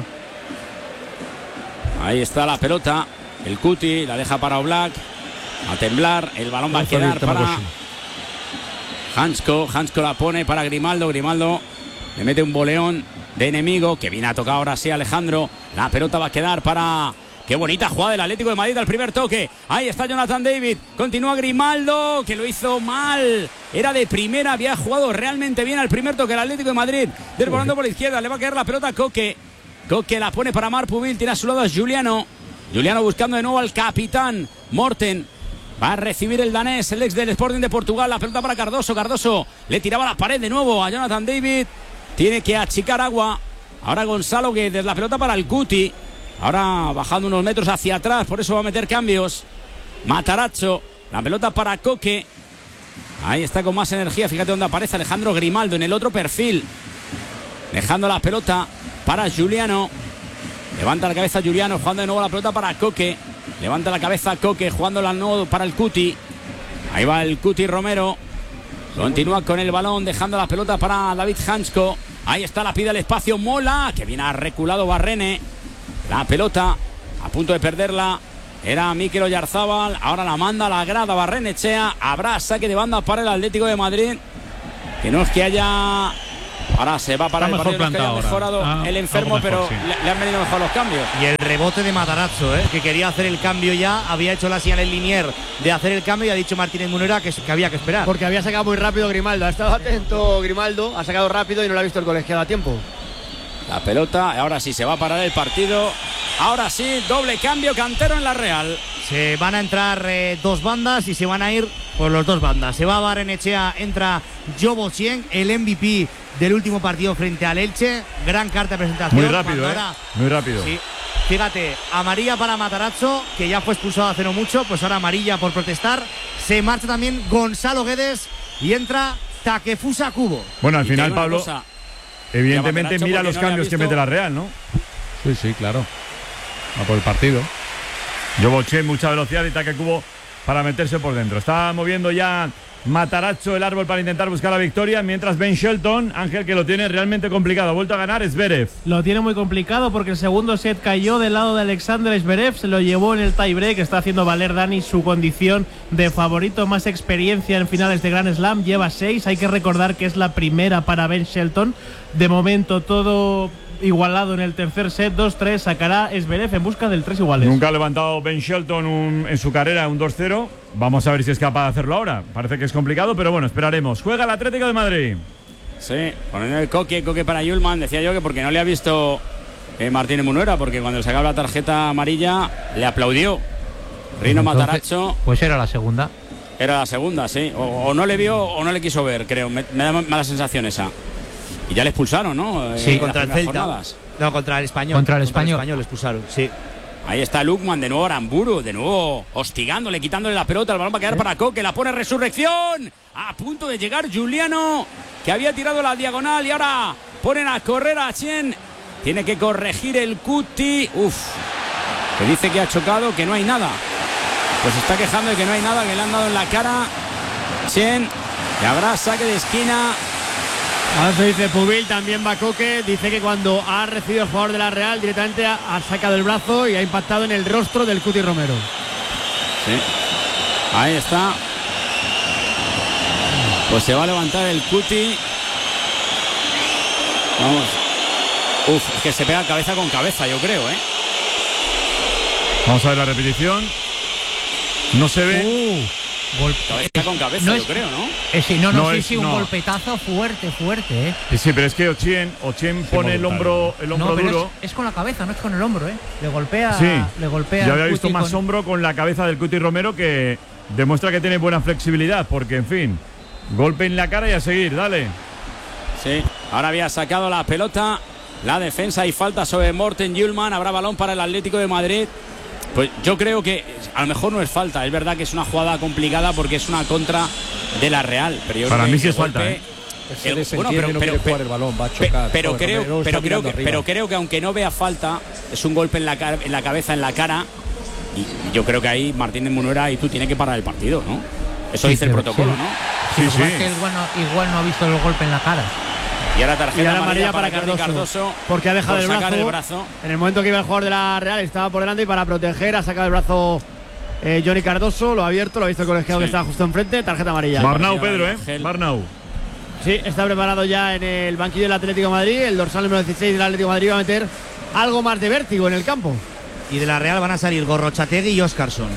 Ahí está la pelota. El Cuti la deja para Oblak. A temblar. El balón va a quedar para Hansko. Hansko la pone para Grimaldo. Grimaldo le mete un boleón de enemigo. Que viene a tocar ahora sí Alejandro. La pelota va a quedar para... Qué bonita jugada del Atlético de Madrid al primer toque. Ahí está Jonathan David. Continúa Grimaldo, que lo hizo mal. Era de primera, había jugado realmente bien al primer toque el Atlético de Madrid. Desbordando por la izquierda, le va a caer la pelota a Coque. Coque la pone para Marc Pubil, tiene a su lado a Juliano. Juliano buscando de nuevo al capitán Morten. Va a recibir el danés, el ex del Sporting de Portugal. La pelota para Cardoso. Cardoso le tiraba la pared de nuevo a Jonathan David. Tiene que achicar agua. Ahora Gonzalo Guedes, la pelota para el Cuti. Ahora bajando unos metros hacia atrás, por eso va a meter cambios. Matarazzo, la pelota para Coque. Ahí está con más energía, fíjate dónde aparece Alejandro Grimaldo en el otro perfil. Dejando la pelota para Juliano. Levanta la cabeza Juliano, jugando de nuevo la pelota para Coque. Levanta la cabeza Coque, jugándola de nuevo para el Cuti. Ahí va el Cuti Romero. Continúa con el balón, dejando la pelota para David Hansko. Ahí está, la pide el espacio Mola, que viene a reculado Barrene. La pelota, a punto de perderla, era Mikel Oyarzábal. Ahora la manda a la grada Barrenechea. Habrá saque de banda para el Atlético de Madrid. Que no es que haya... Ahora se va para Está el mejor partido, no es que haya mejorado ah, el enfermo, mejor, pero sí. le, le han venido mejor los cambios. Y el rebote de Matarazzo, ¿eh? Que quería hacer el cambio ya, había hecho la señal en Linier de hacer el cambio y ha dicho Martínez Munera que, que había que esperar. Porque había sacado muy rápido Grimaldo. Ha estado atento Grimaldo, ha sacado rápido y no lo ha visto el colegiado a tiempo. La pelota, ahora sí se va a parar el partido. Ahora sí, doble cambio, Cantero en la Real. Se van a entrar eh, dos bandas y se van a ir por los dos bandas. Se va Barrenechea, entra Jobo Chien, el M V P del último partido frente al Elche. Gran carta de presentación. Muy rápido, ¿eh? Ahora, Muy rápido. sí, fíjate, amarilla para Matarazzo, que ya fue expulsado hace no mucho, pues ahora amarilla por protestar. Se marcha también Gonzalo Guedes y entra Takefusa Kubo. Bueno, al Y final, te digo una Pablo, cosa, evidentemente Matarazzo mira porque los no le ha cambios que visto- mete la Real, ¿no? Sí, sí, claro. Va por el partido. Yo boché mucha velocidad y Taque Cubo para meterse por dentro. Está moviendo ya Matarazzo el árbol para intentar buscar la victoria, mientras Ben Shelton, Ángel, que lo tiene realmente complicado, ha vuelto a ganar Zverev. Lo tiene muy complicado porque el segundo set cayó del lado de Alexander Zverev, se lo llevó en el tiebreak. Está haciendo valer Dani su condición de favorito, más experiencia en finales de Grand Slam, lleva seis. Hay que recordar que es la primera para Ben Shelton. De momento todo igualado en el tercer set, dos tres, sacará Zverev en busca del tres iguales. Nunca ha levantado Ben Shelton un- en su carrera un dos cero. Vamos a ver si es capaz de hacerlo ahora. Parece que es complicado, pero bueno, esperaremos. Juega el Atlético de Madrid. Sí, poniendo el coque, coque para Yulman. Decía yo que porque no le ha visto eh, Martínez Munuera, porque cuando le sacaba la tarjeta amarilla le aplaudió. Rino Entonces, Matarazzo. Pues era la segunda. Era la segunda, sí. O, o no le vio o no le quiso ver, creo. Me, me da mala sensación esa. Y ya le expulsaron, ¿no? Eh, Sí, en contra el las primeras Celta. jornadas. No, contra el Español. Contra el Español. le expulsaron, sí. Ahí está Lukman, de nuevo Aramburu, de nuevo hostigándole, quitándole la pelota. El balón va a quedar para Coque, la pone Resurrección. A punto de llegar Juliano, que había tirado la diagonal y ahora ponen a correr a Chen. Tiene que corregir el Cuti. Uf, que dice que ha chocado, que no hay nada. Pues se está quejando de que no hay nada, que le han dado en la cara. Chen, que habrá saque de esquina. Ahora se dice Pubil, también va Coque. Dice que cuando ha recibido el jugador de la Real, directamente ha, ha sacado el brazo y ha impactado en el rostro del Cuti Romero. Sí. Ahí está. Pues se va a levantar el Cuti. Vamos. Uf, es que se pega cabeza con cabeza, yo creo, ¿eh? Vamos a ver la repetición. No se ve. Uh, Cabeza con cabeza, no yo es- creo, ¿no? Eh, sí, no, no, No sí, es- sí, un no. golpetazo fuerte, fuerte, ¿eh? Sí, sí, pero es que Ochien, Ochien pone el hombro, el hombro No, pero duro. es, es con la cabeza, no es con el hombro, ¿eh? Le golpea, Sí, le golpea. yo al había visto Cuti más con- hombro con la cabeza del Cuti Romero, que demuestra que tiene buena flexibilidad, porque en fin, golpe en la cara y a seguir, dale. Sí, ahora había sacado la pelota. La defensa y falta sobre Morten Yulman. Habrá balón para el Atlético de Madrid. Pues yo creo que a lo mejor no es falta. Es verdad que es una jugada complicada porque es una contra de la Real. Pero yo Para creo mí que sí el es falta, golpe- ¿eh? Se el- desentiende bueno, y no quiere jugar el balón, va a pe- chocar. Pero, Joder, creo, Romero está pero, creo mirando que, arriba. pero creo que aunque no vea falta, es un golpe en la, ca- en la cabeza, en la cara. Y yo creo que ahí Martínez Munuera y tú tienes que parar el partido, ¿no? Eso Sí, dice el pero- protocolo, sí. ¿no? Sí, lo que pasa es que igual no, igual no ha visto el golpe en la cara. Y ahora tarjeta Y ahora amarilla amarilla para, para Jordi Cardoso, Cardoso. porque ha dejado por el sacar brazo. el brazo. En el momento que iba el jugador de la Real estaba por delante y para proteger ha sacado el brazo eh, Johnny Cardoso, lo ha abierto, lo ha visto el colegiado Sí. que estaba justo enfrente, tarjeta amarilla. Barnau, Pedro, ¿eh? Barnau. Sí, está preparado ya en el banquillo del Atlético de Madrid. El dorsal número dieciséis del Atlético de Madrid va a meter algo más de vértigo en el campo. Y de la Real van a salir Gorrochategui y Óscarson.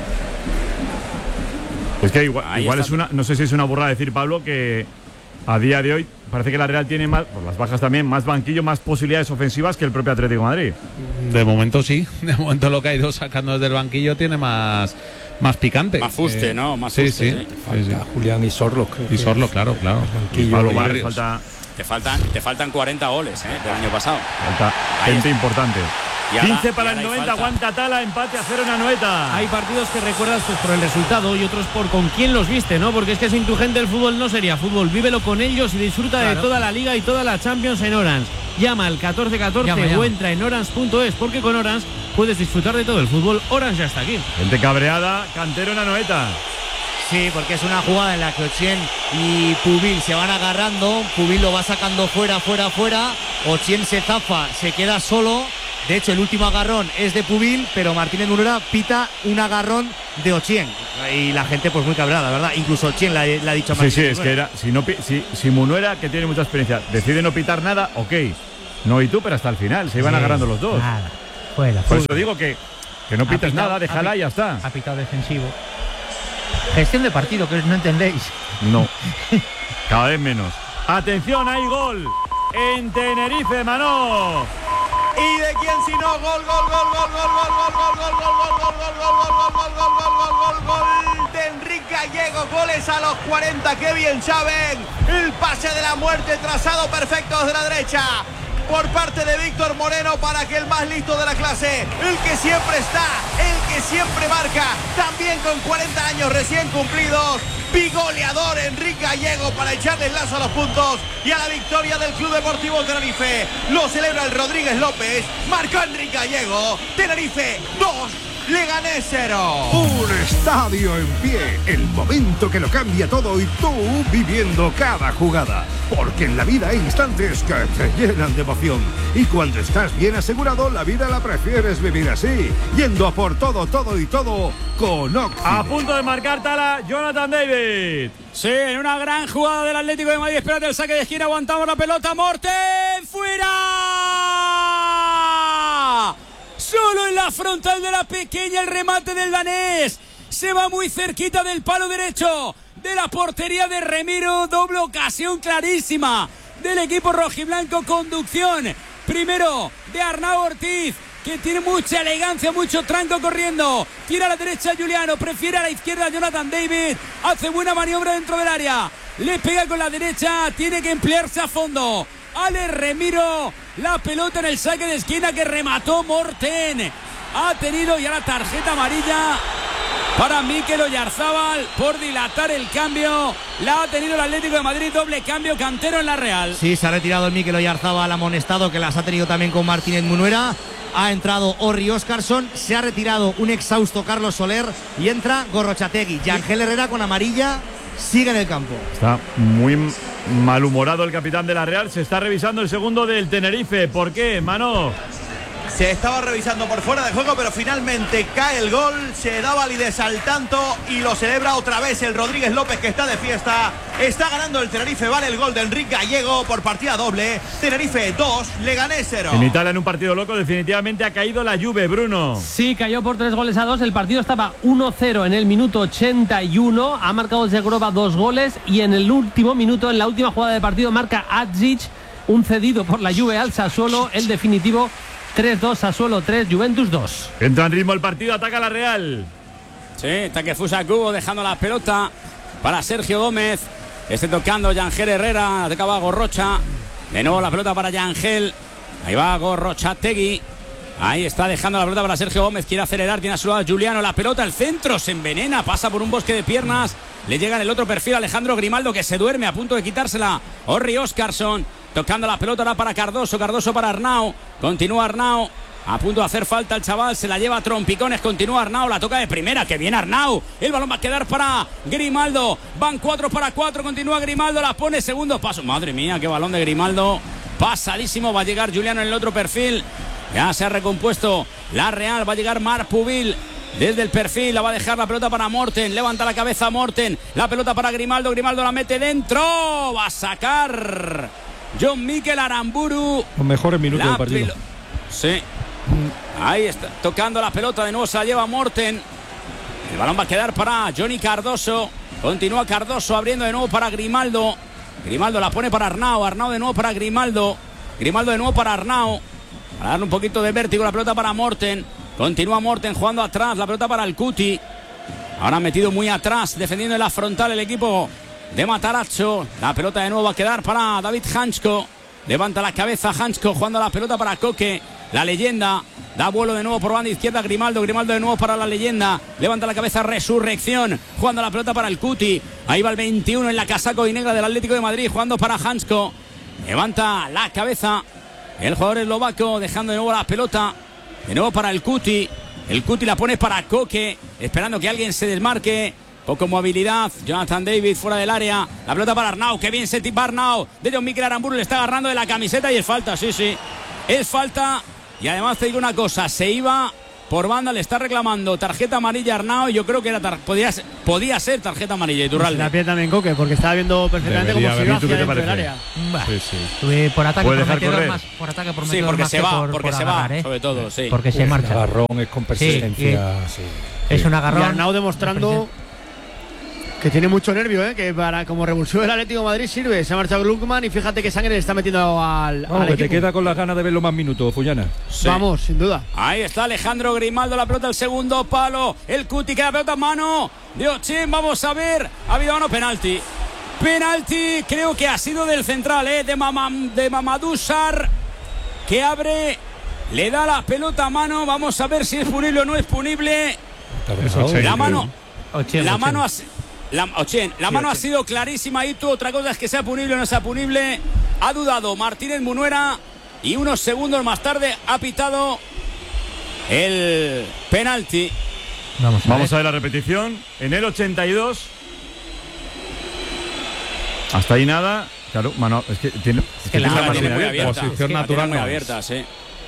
Es que igual, Ahí igual está. es una, no sé si es una burrada decir, Pablo, que a día de hoy parece que la Real tiene más, por las bajas también, más banquillo, más posibilidades ofensivas que el propio Atlético de Madrid. De momento sí. De momento lo que ha ido sacando desde el banquillo tiene más, más picante. Más fuste, ¿no? Más sí, fuste, sí, sí. sí, sí. Julián y Sorlo. Y Sorlo, claro, claro. Y Pablo y Barrios, Barrios. falta, Te faltan, te faltan cuarenta goles, ¿eh? Del año pasado. falta Ahí gente está. importante. Y ahora- quince y para ahora el hay noventa, falta. aguanta Tala, empate a cero en Anoeta. Hay partidos que recuerdas pues, por el resultado y otros por con quién los viste, ¿no? Porque es que sin tu gente el fútbol no sería fútbol. Vívelo con ellos y disfruta de Claro. toda la Liga y toda la Champions en Orange. Llama al catorce catorce Llama, o llama. entra en orange punto es porque con Orange puedes disfrutar de todo el fútbol. Orange ya está aquí. Gente cabreada, Cantero en Anoeta. Sí, porque es una jugada en la que Ochien y Pubil se van agarrando. Pubil lo va sacando fuera, fuera, fuera. Ochien se zafa, se queda solo. De hecho, el último agarrón es de Pubil, pero Martínez Munera pita un agarrón de Ochien. Y la gente, pues muy cabrada, ¿verdad? Incluso Ochien le, le ha dicho a Martínez. Sí, sí, es que era. Si, no, si, si Munuera, que tiene mucha experiencia, decide no pitar nada, ok. No, y tú, pero hasta el final, se iban Sí, agarrando los dos. Nada, fuera. Por fuera. eso digo que, que no pites nada, déjala y ya está. Ha pitado defensivo. Gestión de partido, que no entendéis. No, cada vez menos. Atención, hay gol en Tenerife, Manó. ¿Y de quién si no? Gol, gol, gol, gol, gol, gol, gol, gol, gol, gol, gol, gol, gol, gol, gol, gol, gol, gol, gol, gol de Enrique Gallego. Goles a los cuarenta, qué bien saben. El pase de la muerte trazado perfecto desde la derecha por parte de Víctor Moreno para que el más listo de la clase, el que siempre está, el que siempre marca, también con cuarenta años recién cumplidos, bigoleador Enrique Gallego para echarle el lazo a los puntos y a la victoria del Club Deportivo Tenerife. Lo celebra el Rodríguez López, marcó Enrique Gallego, Tenerife dos, Leganés cero. Un estadio en pie, el momento que lo cambia todo y tú viviendo cada jugada. Porque en la vida hay instantes que te llenan de emoción. Y cuando estás bien asegurado, la vida la prefieres vivir así. Yendo a por todo, todo y todo con Octibet. A punto de marcar Tala, Jonathan David. Sí, en una gran jugada del Atlético de Madrid. Espérate el saque de esquina, aguantamos la pelota. Morten, fuera. Solo en la frontal de la pequeña el remate del danés. Se va muy cerquita del palo derecho de la portería de Remiro. Doble ocasión clarísima del equipo rojiblanco. Conducción primero de Arnau Ortiz, que tiene mucha elegancia, mucho tranco corriendo. Tira a la derecha Juliano, prefiere a la izquierda Jonathan David. Hace buena maniobra dentro del área. Le pega con la derecha, tiene que emplearse a fondo. Ale Remiro, la pelota en el saque de esquina que remató Morten. Ha tenido ya la tarjeta amarilla para Mikel Oyarzábal por dilatar el cambio. La ha tenido el Atlético de Madrid, doble cambio, Cantero en la Real. Sí, se ha retirado el Mikel Oyarzábal amonestado, que las ha tenido también con Martínez Munuera. Ha entrado Orri Óscarsson, se ha retirado un exhausto Carlos Soler y entra Gorrochategui. Yangel Herrera con amarilla sigue en el campo. Está muy malhumorado el capitán de la Real. Se está revisando el segundo del Tenerife. ¿Por qué, Mano? Se estaba revisando por fuera de juego, pero finalmente cae el gol, se da validez al tanto y lo celebra otra vez el Rodríguez López, que está de fiesta. Está ganando el Tenerife, vale el gol de Enrique Gallego por partida doble. Tenerife dos, Leganés cero. En Italia, en un partido loco, definitivamente ha caído la Juve, Bruno. Sí, cayó por tres goles a dos. El partido estaba uno cero en el minuto ochenta y uno. Ha marcado Zegrova dos goles y en el último minuto, en la última jugada del partido, marca Adžić, un cedido por la Juve al Sassuolo. El definitivo tres dos, Sassuolo tres, Juventus dos. Entra en ritmo el partido, ataca la Real. Sí, Takefusa Kubo dejando la pelota para Sergio Gómez. Este tocando Yangel Herrera, atacaba Gorrocha. De nuevo la pelota para Yangel. Ahí va Gorrochategui. Ahí está dejando la pelota para Sergio Gómez. Quiere acelerar, tiene a su lado Juliano. La pelota, el centro, se envenena, pasa por un bosque de piernas. Le llega en el otro perfil Alejandro Grimaldo, que se duerme a punto de quitársela. Orri Óscarsson tocando la pelota ahora para Cardoso. Cardoso para Arnau. Continúa Arnau. A punto de hacer falta el chaval, se la lleva a trompicones, continúa Arnau, la toca de primera, que viene Arnau, el balón va a quedar para Grimaldo, van cuatro para cuatro, continúa Grimaldo, la pone segundo paso, madre mía, qué balón de Grimaldo, pasadísimo, va a llegar Juliano en el otro perfil, ya se ha recompuesto la Real, va a llegar Marc Pubil desde el perfil, la va a dejar la pelota para Morten, levanta la cabeza Morten, la pelota para Grimaldo, Grimaldo la mete dentro, va a sacar John Mikel Aramburu. Los mejores minutos del partido. Sí. Ahí está, tocando la pelota, de nuevo se la lleva Morten. El balón va a quedar para Johnny Cardoso. Continúa Cardoso abriendo de nuevo para Grimaldo. Grimaldo la pone para Arnau, Arnau de nuevo para Grimaldo. Grimaldo de nuevo para Arnau. Para darle un poquito de vértigo, la pelota para Morten. Continúa Morten jugando atrás, la pelota para el Cuti. Ahora metido muy atrás, defendiendo en la frontal el equipo de Matarazzo. La pelota de nuevo va a quedar para David Hansko. Levanta la cabeza Hansko jugando la pelota para Koke. La leyenda da vuelo de nuevo por banda izquierda Grimaldo. Grimaldo de nuevo para la leyenda. Levanta la cabeza Resurrección. Jugando la pelota para el Cuti. Ahí va el veintiuno en la casaco y negra del Atlético de Madrid. Jugando para Hansko. Levanta la cabeza el jugador eslovaco. Dejando de nuevo la pelota. De nuevo para el Cuti. El Cuti la pone para Koke. Esperando que alguien se desmarque. poco movilidad. Jonathan David fuera del área. La pelota para Arnau. Qué bien se tipa Arnau. De John Mikel Aramburu le está agarrando de la camiseta y es falta. Sí, sí. Es falta. Y además te digo una cosa. Se iba por banda. Le está reclamando tarjeta amarilla a Arnau. Y yo creo que era tar- podía, ser, podía ser tarjeta amarilla. Iturralde. La pierde también Coque porque estaba viendo perfectamente Debería cómo se iba haber. ¿Tú qué hacia te dentro del parece? área. Bah. Sí, sí. Eh, Por ataque ¿Puede dejar prometedor correr? más, por ataque Sí, prometedor porque más se que va. por, Porque por se agarrar, va. ¿eh? Sobre todo, sí. Porque se marcha. Agarrón es con persistencia. Sí, Sí, Es un agarrón. Y Arnau demostrando que tiene mucho nervio, ¿eh? Que para como revulsivo del Atlético de Madrid sirve. Se ha marchado Gluckman y fíjate que sangre le está metiendo al, Vamos, al que equipo. te queda con las ganas de verlo más minutos, Fullana. Sí. Vamos, sin duda. Ahí está Alejandro Grimaldo, la pelota al segundo palo. El Cuti que la pelota en mano de Ochen. Vamos a ver. Ha habido mano, penalti. Penalti, creo que ha sido del central, ¿eh? de, Mamam, de Mamadou Sarr, que abre, le da la pelota a mano. Vamos a ver si es punible o no es punible. La mano, Ochen, la Ochen. mano, ha, la, Ochen, la Sí, mano ha Ochen. sido clarísima. Y tú, otra cosa es que sea punible o no sea punible. Ha dudado Martínez Munuera y unos segundos más tarde ha pitado el penalti. Vamos a Vamos ver. a ver la repetición. En el ochenta y dos. Hasta ahí nada. Claro, mano, es que tiene, es Que la tiene tiene posición muy abierta. abierta. Posición Es que la natural tiene muy no es. abierta, sí.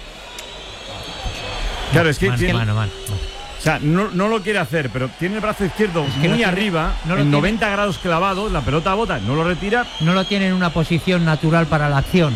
Claro, es que Mano, tiene- mano, mano. o sea, no, no lo quiere hacer, pero tiene el brazo izquierdo que muy no tiene- arriba, no lo en tiene. noventa grados clavado, la pelota bota, no lo retira. No lo tiene en una posición natural para la acción.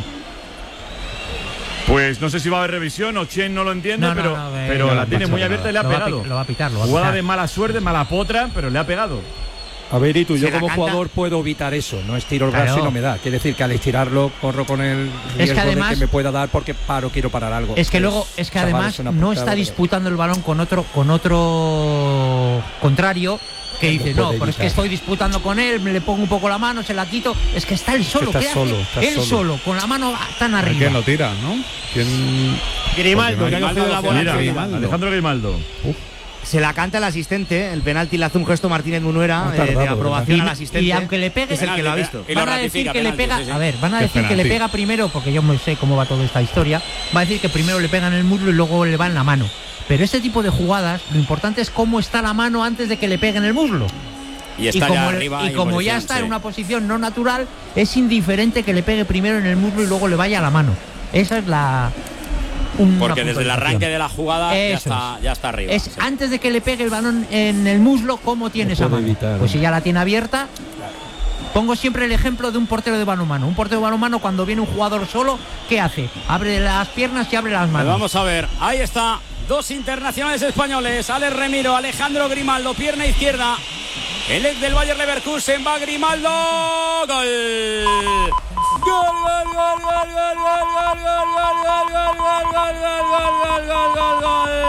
Pues no sé si va a haber revisión o Chen no lo entiende, No, no, pero, no, eh, pero no, la no tiene pasa muy nada. abierta y le ha Lo va a pegado. pi- lo va a pitar, lo va a Jugada pitar. de mala suerte, mala potra, pero le ha pegado. A ver, y tú, Se yo la como canta. jugador puedo evitar eso, no estiro el brazo Claro. y no me da. Quiere decir que al estirarlo corro con el riesgo además- de que me pueda dar porque paro, quiero parar algo. Es que Pues, luego, es que chaval, además es una no putada está de- disputando el balón con otro, con otro contrario que Lo dice, puede no, pero es evitar. que estoy disputando con él, le pongo un poco la mano, se la quito. Es que está él solo, está ¿qué hace? solo, está él solo. solo, con la mano tan arriba. ¿Quién lo tira, no? ¿Quién? Grimaldo, que ha cogido la bola. Mira, Grimaldo. Alejandro Grimaldo. Se la canta el asistente, el penalti le hace un gesto Martínez Munuera Ha eh, tardado, de aprobación Y, al asistente. y aunque le pegue, es el que lo ha visto. Y lo van a decir ratifica, que le penalti, pega, sí, sí. a ver, van a ¿Qué decir que le penalti? pega primero, porque yo no sé cómo va toda esta historia, va a decir que primero le pega en el muslo y luego le va en la mano. Pero este tipo de jugadas, lo importante es cómo está la mano antes de que le pegue en el muslo. Y está como, ya le- arriba. y en como ya posición, está sí. en una posición no natural, es indiferente que le pegue primero en el muslo y luego le vaya a la mano. Esa es la. una Porque desde el puntualización. arranque de la jugada ya Eso está, ya está arriba. Es sí. antes de que le pegue el balón en el muslo, ¿cómo tiene Lo esa puede mano? evitar, Pues si ¿no? ya la tiene abierta. Pongo siempre el ejemplo de un portero de balonmano. Un portero de balonmano, cuando viene un jugador solo, ¿qué hace? Abre las piernas y abre las Pues manos. vamos a ver, ahí está. Dos internacionales españoles, Alex Remiro, Alejandro Grimaldo, pierna izquierda. El ex del Bayer Leverkusen va Grimaldo. Gol. Gol, gol, gol, gol, gol, gol, gol, gol, gol, gol, gol, gol, gol, gol, gol,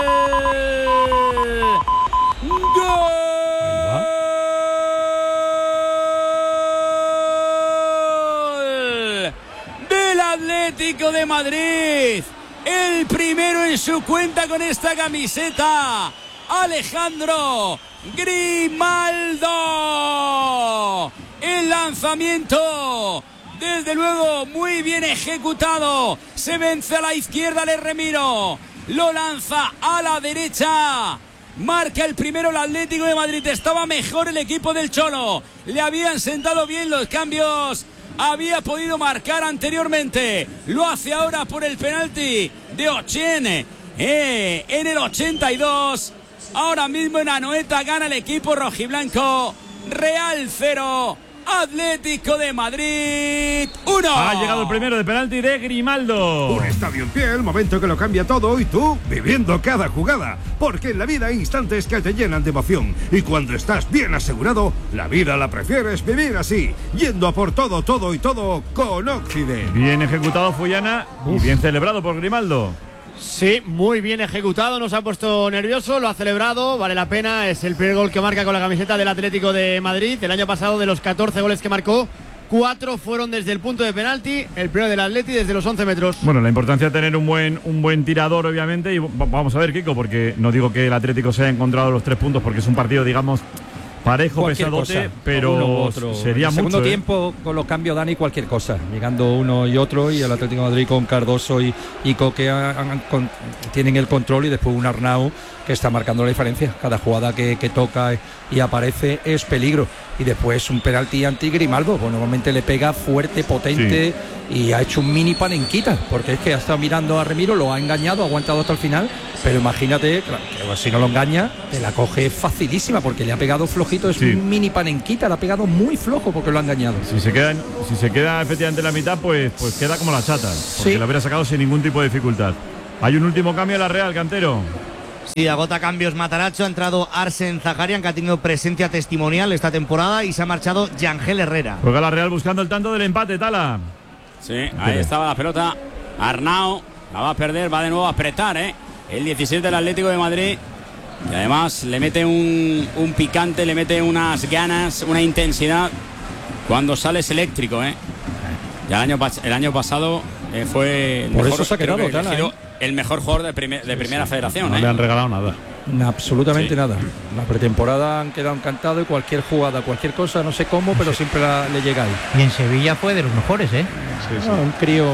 gol, gol. Gol del Atlético de Madrid. El primero en su cuenta con esta camiseta. Alejandro Grimaldo. El lanzamiento, desde luego, muy bien ejecutado. Se vence a la izquierda, Le Remiro. Lo lanza a la derecha. Marca el primero el Atlético de Madrid. Estaba mejor el equipo del Cholo. Le habían sentado bien los cambios. Había podido marcar anteriormente. Lo hace ahora por el penalti de Ochen. Eh, en el ochenta y dos. Ahora mismo en Anoeta gana el equipo rojiblanco. Real cero. Atlético de Madrid uno. Ha llegado el primero de penalti de Grimaldo. Un estadio en pie, el momento que lo cambia todo y tú viviendo cada jugada. Porque en la vida hay instantes que te llenan de emoción. Y cuando estás bien asegurado, la vida la prefieres vivir así. Yendo a por todo, todo y todo con Occident. Bien ejecutado Fullana y bien celebrado por Grimaldo. Sí, muy bien ejecutado, nos ha puesto nervioso, lo ha celebrado, vale la pena, es el primer gol que marca con la camiseta del Atlético de Madrid. El año pasado, de los catorce goles que marcó, cuatro fueron desde el punto de penalti, el primero del Atleti desde los once metros. Bueno, la importancia de tener un buen, un buen tirador, obviamente, y v- vamos a ver, Kiko, porque no digo que el Atlético se haya encontrado los tres puntos, porque es un partido, digamos, parejo, Cualquier pesadote, cosa, pero uno u otro. sería En el mucho. segundo ¿eh? tiempo, con los cambios, Dani, cualquier cosa. Llegando uno y otro, y el Atlético de Madrid con Cardoso y, y Coque han- han- con- tienen el control, y después un Arnau que está marcando la diferencia. Cada jugada que, que toca y aparece es peligro. Y después un penalti anti Grimaldo, pues normalmente le pega fuerte, potente, y ha hecho un mini panenquita, porque es que ha estado mirando a Remiro, lo ha engañado, ha aguantado hasta el final, pero imagínate, claro, que si no lo engaña, te la coge facilísima, porque le ha pegado flojito, es Sí. un mini panenquita, le ha pegado muy flojo porque lo ha engañado. Si se queda, en- si se queda efectivamente en la mitad, pues, pues queda como la chata, porque Sí. lo hubiera sacado sin ningún tipo de dificultad. Hay un último cambio en la Real, Cantero. Sí, agota cambios Matarazzo, ha entrado Arsen Zaharian, que ha tenido presencia testimonial esta temporada, y se ha marchado Yangel Herrera. Juega la Real buscando el tanto del empate, Tala. Sí, ahí estaba la pelota. Arnau la va a perder, va de nuevo a apretar, ¿eh? El diecisiete del Atlético de Madrid. Y además le mete un, un picante, le mete unas ganas, una intensidad. Cuando sale es eléctrico, ¿eh? Ya el año, pas- el año pasado eh, fue el Por mejor, eso se ha creo quedado, que Tala, elegido ¿eh? el mejor jugador de, primer- de primera federación, No ¿eh? le han regalado nada. Absolutamente Sí. nada. La pretemporada han quedado encantados, y cualquier jugada, cualquier cosa, no sé cómo, pero siempre la- le llega ahí. Y en Sevilla fue de los mejores, ¿eh? Ah, un crío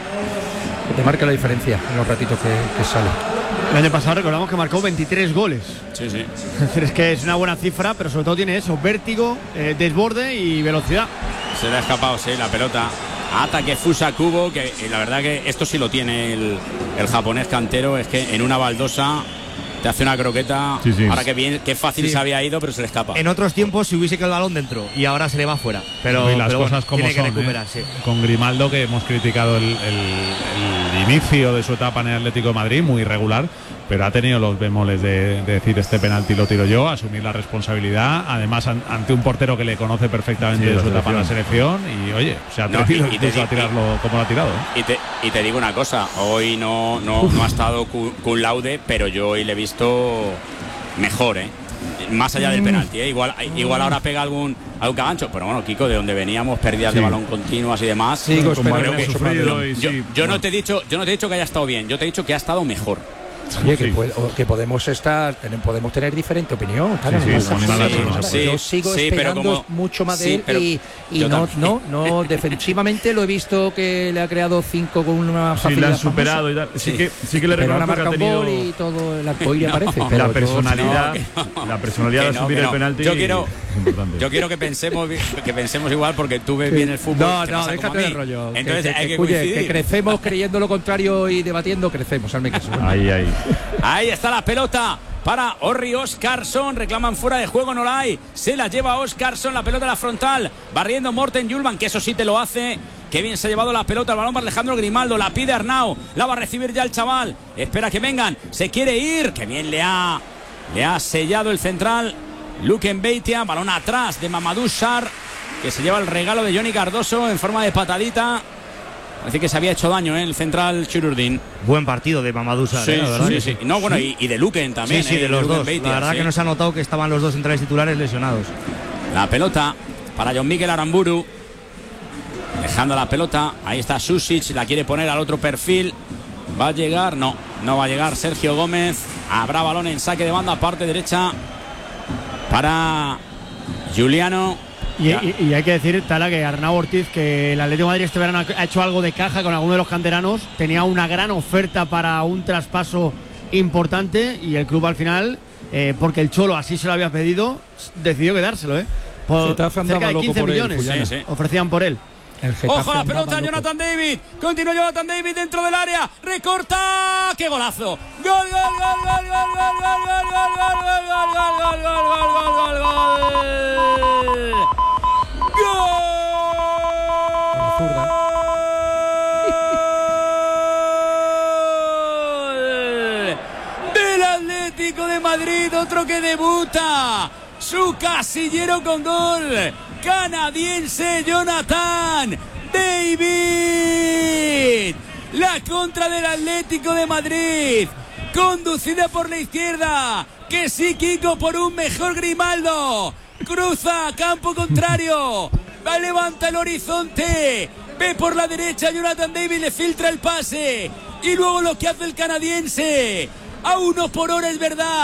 que te marca la diferencia en los ratitos que, que sale. El año pasado recordamos que marcó veintitrés goles. Sí, sí. Es decir, es que es una buena cifra, pero sobre todo tiene eso, vértigo, eh, desborde y velocidad. Se le ha escapado, sí, la pelota. Ataque Fusa Kubo, que eh, la verdad que esto sí lo tiene el, el japonés Cantero, es que en una baldosa te hace una croqueta. Sí, sí. Ahora que bien, qué fácil Sí. se había ido, pero se le escapa. En otros tiempos se hubiese quedado el balón dentro, y ahora se le va fuera. Pero, y las pero cosas bueno, como tiene son, que ¿eh? recuperarse. Con Grimaldo, que hemos criticado el, el- el inicio de su etapa en el Atlético de Madrid, muy irregular, pero ha tenido los bemoles de, de decir este penalti lo tiro yo, asumir la responsabilidad, además an- ante un portero que le conoce perfectamente Sí, de la su etapa en la selección. selección, y oye, se ha No, atrevido y- y te incluso a di- tirarlo como lo ha tirado. ¿eh? Y te, y te digo una cosa, hoy no, no, no ha estado cu- cum laude, pero yo hoy le he visto mejor, ¿eh? Más allá del penalti, ¿eh? Igual, igual ahora pega algún, algún cagancho, pero bueno, Kiko, de donde veníamos, pérdidas Sí. de balón continuas y demás. Sigo Con esperando balones mucho sufridos más. y Yo, sí, yo bueno. no te he dicho, yo no te he dicho que haya estado bien, yo te he dicho que ha estado mejor. Oye, que, Sí. puede- o que podemos estar, tener- podemos tener diferente opinión. Tala, Sí, no sí, pasa sí, nada. sí, O sea, sí, yo sigo sí, pero esperando como- mucho más de sí, él, pero y, y yo no, también. no, no, defensivamente lo he visto que le ha creado cinco con una Sí, facilidad la han superado famosa. y tal. Sí, que, sí que le Pero ahora reconozco que marca ha un tenido gol y todo el arcoíris No, aparece. la pero la yo- personalidad, no, que no. la personalidad Que de no, asumir que el no. penalti. Yo quiero- es importante. Yo quiero que pensemos que pensemos igual, porque tú ves bien el fútbol. No, te no, pasa como déjate a de mí. rollo. Entonces que, que, hay que, que, oye, coincidir. que crecemos creyendo lo contrario y debatiendo, crecemos, hazme caso. Ahí, ahí. Ahí está la pelota para Orri Oscarsson. Reclaman fuera de juego, no la hay. Se la lleva Oscarsson, la pelota a la frontal. Barriendo Morten Julman, que eso sí te lo hace. Qué bien se ha llevado la pelota, el balón para Alejandro Grimaldo. La pide Arnau, la va a recibir ya el chaval. Espera que vengan, se quiere ir. Qué bien le ha, le ha sellado el central Luken Beitia. Balón atrás de Mamadou Sarr, que se lleva el regalo de Johnny Cardoso en forma de patadita. Parece que se había hecho daño, ¿eh? El central Chururdin. Buen partido de Mamadou Sarr, Sí, ¿eh? La verdad sí, que sí. No, bueno, y, y de Luken también. Sí, sí, ¿eh? de los Luken dos. Beitia, La verdad sí. que nos ha notado que estaban los dos centrales titulares lesionados. La pelota para John Miguel Aramburu. Dejando la pelota. Ahí está Susic. La quiere poner al otro perfil. Va a llegar. No, no va a llegar Sergio Gómez. Habrá balón en saque de banda, parte derecha para Juliano. Y, y- y hay que decir, Tala, que Arnau Ortiz, que el Atlético de Madrid este verano ha ha hecho algo de caja con alguno de los canteranos, tenía una gran oferta para un traspaso importante, y el club al final, eh, porque el Cholo así se lo había pedido, decidió quedárselo, ¿eh? Por Getafe andaba cerca de loco quince por él, millones Fullana. Sí, sí. ofrecían por él. El Getafe Ojo a la andaba pelota, loco. Jonathan David. Continúa Jonathan David dentro del área. Recorta. ¡Qué golazo! ¡Gol, gol, gol, gol, gol, gol, gol, gol, gol, gol, gol, gol, gol, gol, gol, gol, gol! La zurda. ¡Gol! Del Atlético de Madrid, otro que debuta. Su casillero con gol. Canadiense Jonathan David. La contra del Atlético de Madrid. Conducida por la izquierda. Que sí, Kiko, por un mejor Grimaldo. Cruza a campo contrario. Va, levanta el horizonte. Ve por la derecha, Jonathan David le filtra el pase. Y luego lo que hace el canadiense. A uno por hora, es verdad.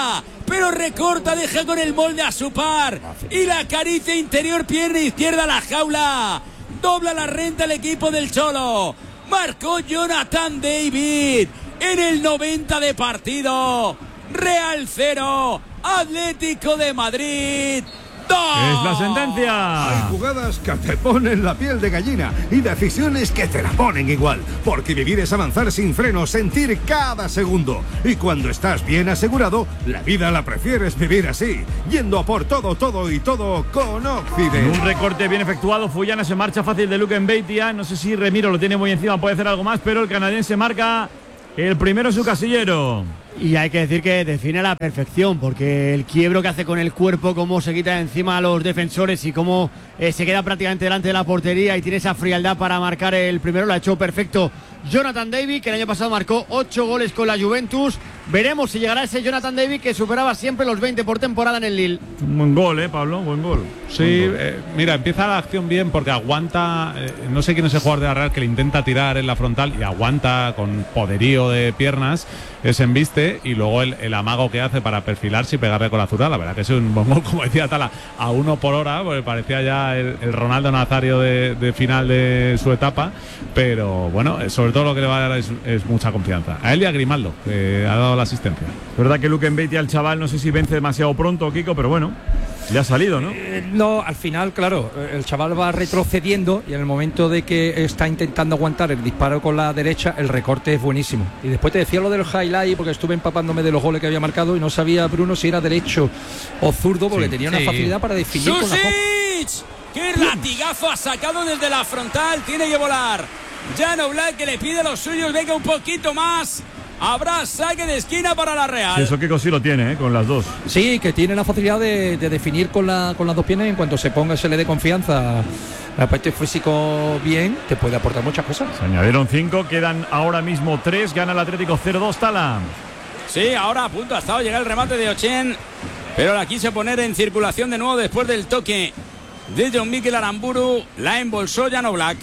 pero recorta, deja con el molde a su par y la acaricia interior, pierna izquierda a la jaula. Dobla la renta el equipo del Cholo. Marcó Jonathan David en el noventa de partido. Real cero, Atlético de Madrid dos. Es la sentencia. Hay jugadas que te ponen la piel de gallina y decisiones que te la ponen igual. Porque vivir es avanzar sin freno, sentir cada segundo. Y cuando estás bien asegurado, la vida la prefieres vivir así. Yendo a por todo, todo y todo con Occident. Un recorte bien efectuado. Fuyana se marcha fácil de Luke Mbeitia. No sé si Remiro lo tiene muy encima, puede hacer algo más, pero el canadiense marca el primero en su casillero. Y hay que decir que define a la perfección, porque el quiebro que hace con el cuerpo, cómo se quita encima a los defensores y cómo eh, se queda prácticamente delante de la portería y tiene esa frialdad para marcar el primero, lo ha hecho perfecto Jonathan David, que el año pasado marcó ocho goles con la Juventus. Veremos si llegará ese Jonathan David que superaba siempre los veinte por temporada en el Lille. Un buen gol, ¿eh, Pablo? Buen gol. Sí, eh, mira, empieza la acción bien porque aguanta, eh, no sé quién es el jugador de la Real que le intenta tirar en la frontal y aguanta con poderío de piernas, es embiste, y luego el, el amago que hace para perfilarse y pegarle con la zurda, la verdad que es un buen gol, como decía Tala, a uno por hora, porque parecía ya el, el Ronaldo Nazario de, de final de su etapa, pero bueno, sobre todo lo que le va a dar es, es mucha confianza. A él y a Grimaldo, que ha dado la asistencia. Es verdad que Luke Mbeitia al chaval, no sé si vence demasiado pronto, Kiko, pero bueno, le ha salido, ¿no? Eh, no, al final, claro, el chaval va retrocediendo y en el momento de que está intentando aguantar el disparo con la derecha, el recorte es buenísimo. Y después te decía lo del highlight porque estuve empapándome de los goles que había marcado y no sabía, Bruno, si era derecho o zurdo, porque sí, tenía una sí. facilidad para definir con la ¡Susic! ¡Qué latigazo ha sacado desde la frontal! Tiene que volar. Jan Oblak, que le pide a los suyos, venga un poquito más. Habrá saque de esquina para la Real. Sí, eso Kiko sí lo tiene, ¿eh? Con las dos. Sí, que tiene la facilidad de, de definir con, la, con las dos piernas y en cuanto se ponga, se le dé confianza, la parte físico bien, te puede aportar muchas cosas. Se añadieron cinco, quedan ahora mismo tres, gana el Atlético cero dos, Tala. Sí, ahora a punto ha estado llegar el remate de Ochen, pero la quiso poner en circulación de nuevo después del toque de John Mikel Aramburu, la embolsó Jan Oblak.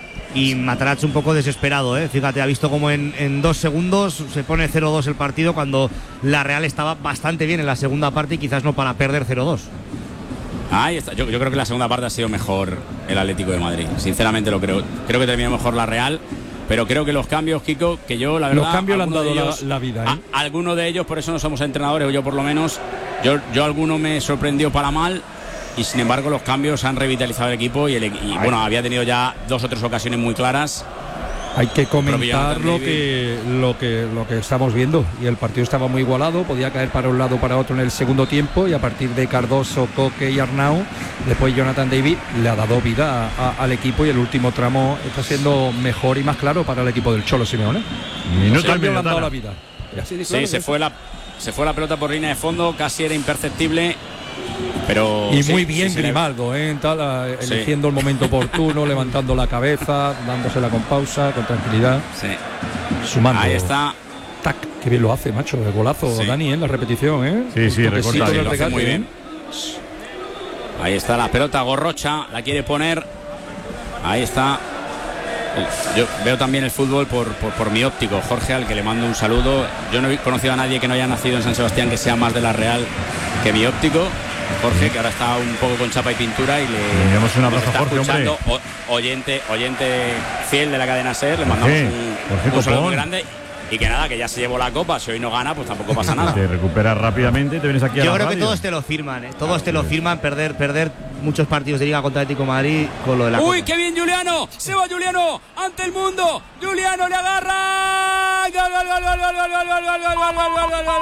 Y Matarazzo un poco desesperado, ¿eh? Fíjate, ha visto como en, en dos segundos se pone cero dos el partido cuando la Real estaba bastante bien en la segunda parte y quizás no para perder cero dos. Ahí está. Yo, yo creo que la segunda parte ha sido mejor el Atlético de Madrid. Sinceramente lo creo. Creo que terminó mejor la Real, pero creo que los cambios, Kiko, que yo la verdad... Los cambios le han dado ellos, la, la vida, ¿eh? A, algunos de ellos, por eso no somos entrenadores, o yo por lo menos, yo, yo alguno me sorprendió para mal. Y sin embargo los cambios han revitalizado el equipo y, el, y bueno, había tenido ya dos o tres ocasiones muy claras. Hay que comentar lo que, lo que lo que estamos viendo, y el partido estaba muy igualado, podía caer para un lado o para otro en el segundo tiempo, y a partir de Cardoso, Coque y Arnau, después Jonathan David le ha dado vida a, a, al equipo, y el último tramo está siendo mejor y más claro para el equipo del Cholo Simeone. Minuto al le han dado la vida. Sí, sí se fue la se fue la pelota por línea de fondo, casi era imperceptible. Pero y sí, muy bien sí, Grimaldo, ¿eh? Tal, sí. eligiendo el momento oportuno, levantando la cabeza, dándosela con pausa, con tranquilidad, sí. sumando. Ahí está. Tac, qué bien lo hace, macho, el golazo, sí. Dani, en ¿eh? la repetición, ¿eh? Sí, sí, recorta, lo hace muy bien. Ahí está la pelota, Gorrocha la quiere poner. Ahí está. Yo veo también el fútbol por, por, por mi óptico, Jorge, al que le mando un saludo. Yo no he conocido a nadie que no haya nacido en San Sebastián que sea más de la Real que mi óptico, Jorge, que ahora está un poco con chapa y pintura y le, le damos un abrazo está Jorge, escuchando, o, oyente, oyente fiel de la cadena SER, le mandamos Jorge, un, Jorge un saludo Copón. muy grande. Y que nada, que ya se llevó la copa, si hoy no gana, pues tampoco pasa nada. Te recuperas rápidamente y te vienes aquí a Yo la creo radio. que todos te lo firman, ¿eh? Todos te lo firman, perder, perder muchos partidos de Liga contra Atlético de Madrid con lo de la ¡Uy, copa. qué bien Juliano! ¡Se va Juliano! ¡Ante el mundo! ¡Juliano le agarra! ¡Gol, gol, gol, gol, gol, gol, gol, gol, gol, gol, gol, gol, gol, gol,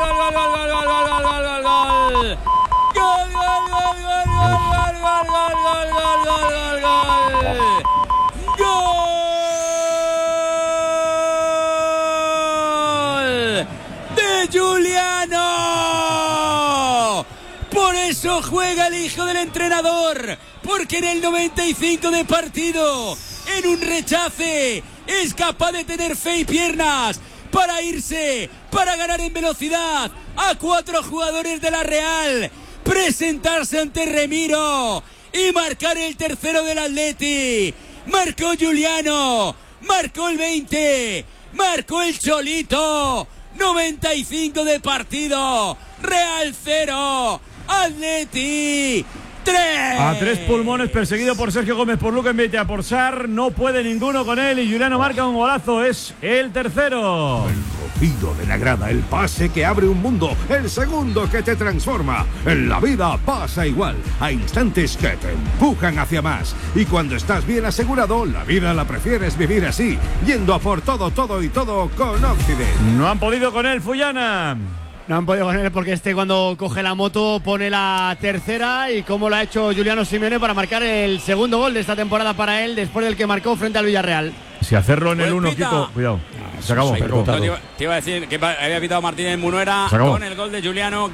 Juliano! Por eso juega el hijo del entrenador, porque en el noventa y cinco de partido, en un rechace, es capaz de tener fe y piernas para irse, para ganar en velocidad a cuatro jugadores de la Real, presentarse ante Remiro y marcar el tercero del Atleti. Marcó Juliano, marcó el veinte, marcó el Cholito. noventa y cinco de partido. Real cero, Atleti tres. A tres pulmones, perseguido por Sergio Gómez, por Luca Envite, a por Sar, no puede ninguno con él y Juliano marca un golazo, es el tercero. El rugido de la grada, el pase que abre un mundo, el segundo que te transforma. En la vida pasa igual, hay instantes que te empujan hacia más. Y cuando estás bien asegurado, la vida la prefieres vivir así, yendo a por todo, todo y todo con Occident. No han podido con él, Fullana. No han podido con él porque este cuando coge la moto pone la tercera y como lo ha hecho Juliano Simeone para marcar el segundo gol de esta temporada para él después del que marcó frente al Villarreal. Si hacerlo en el Pues uno, pita. Kiko, cuidado. Se acabó. Soy se acabó. puto, te, iba, te iba a decir que había pitado Martínez Munuera Se acabó. con el gol de Juliano.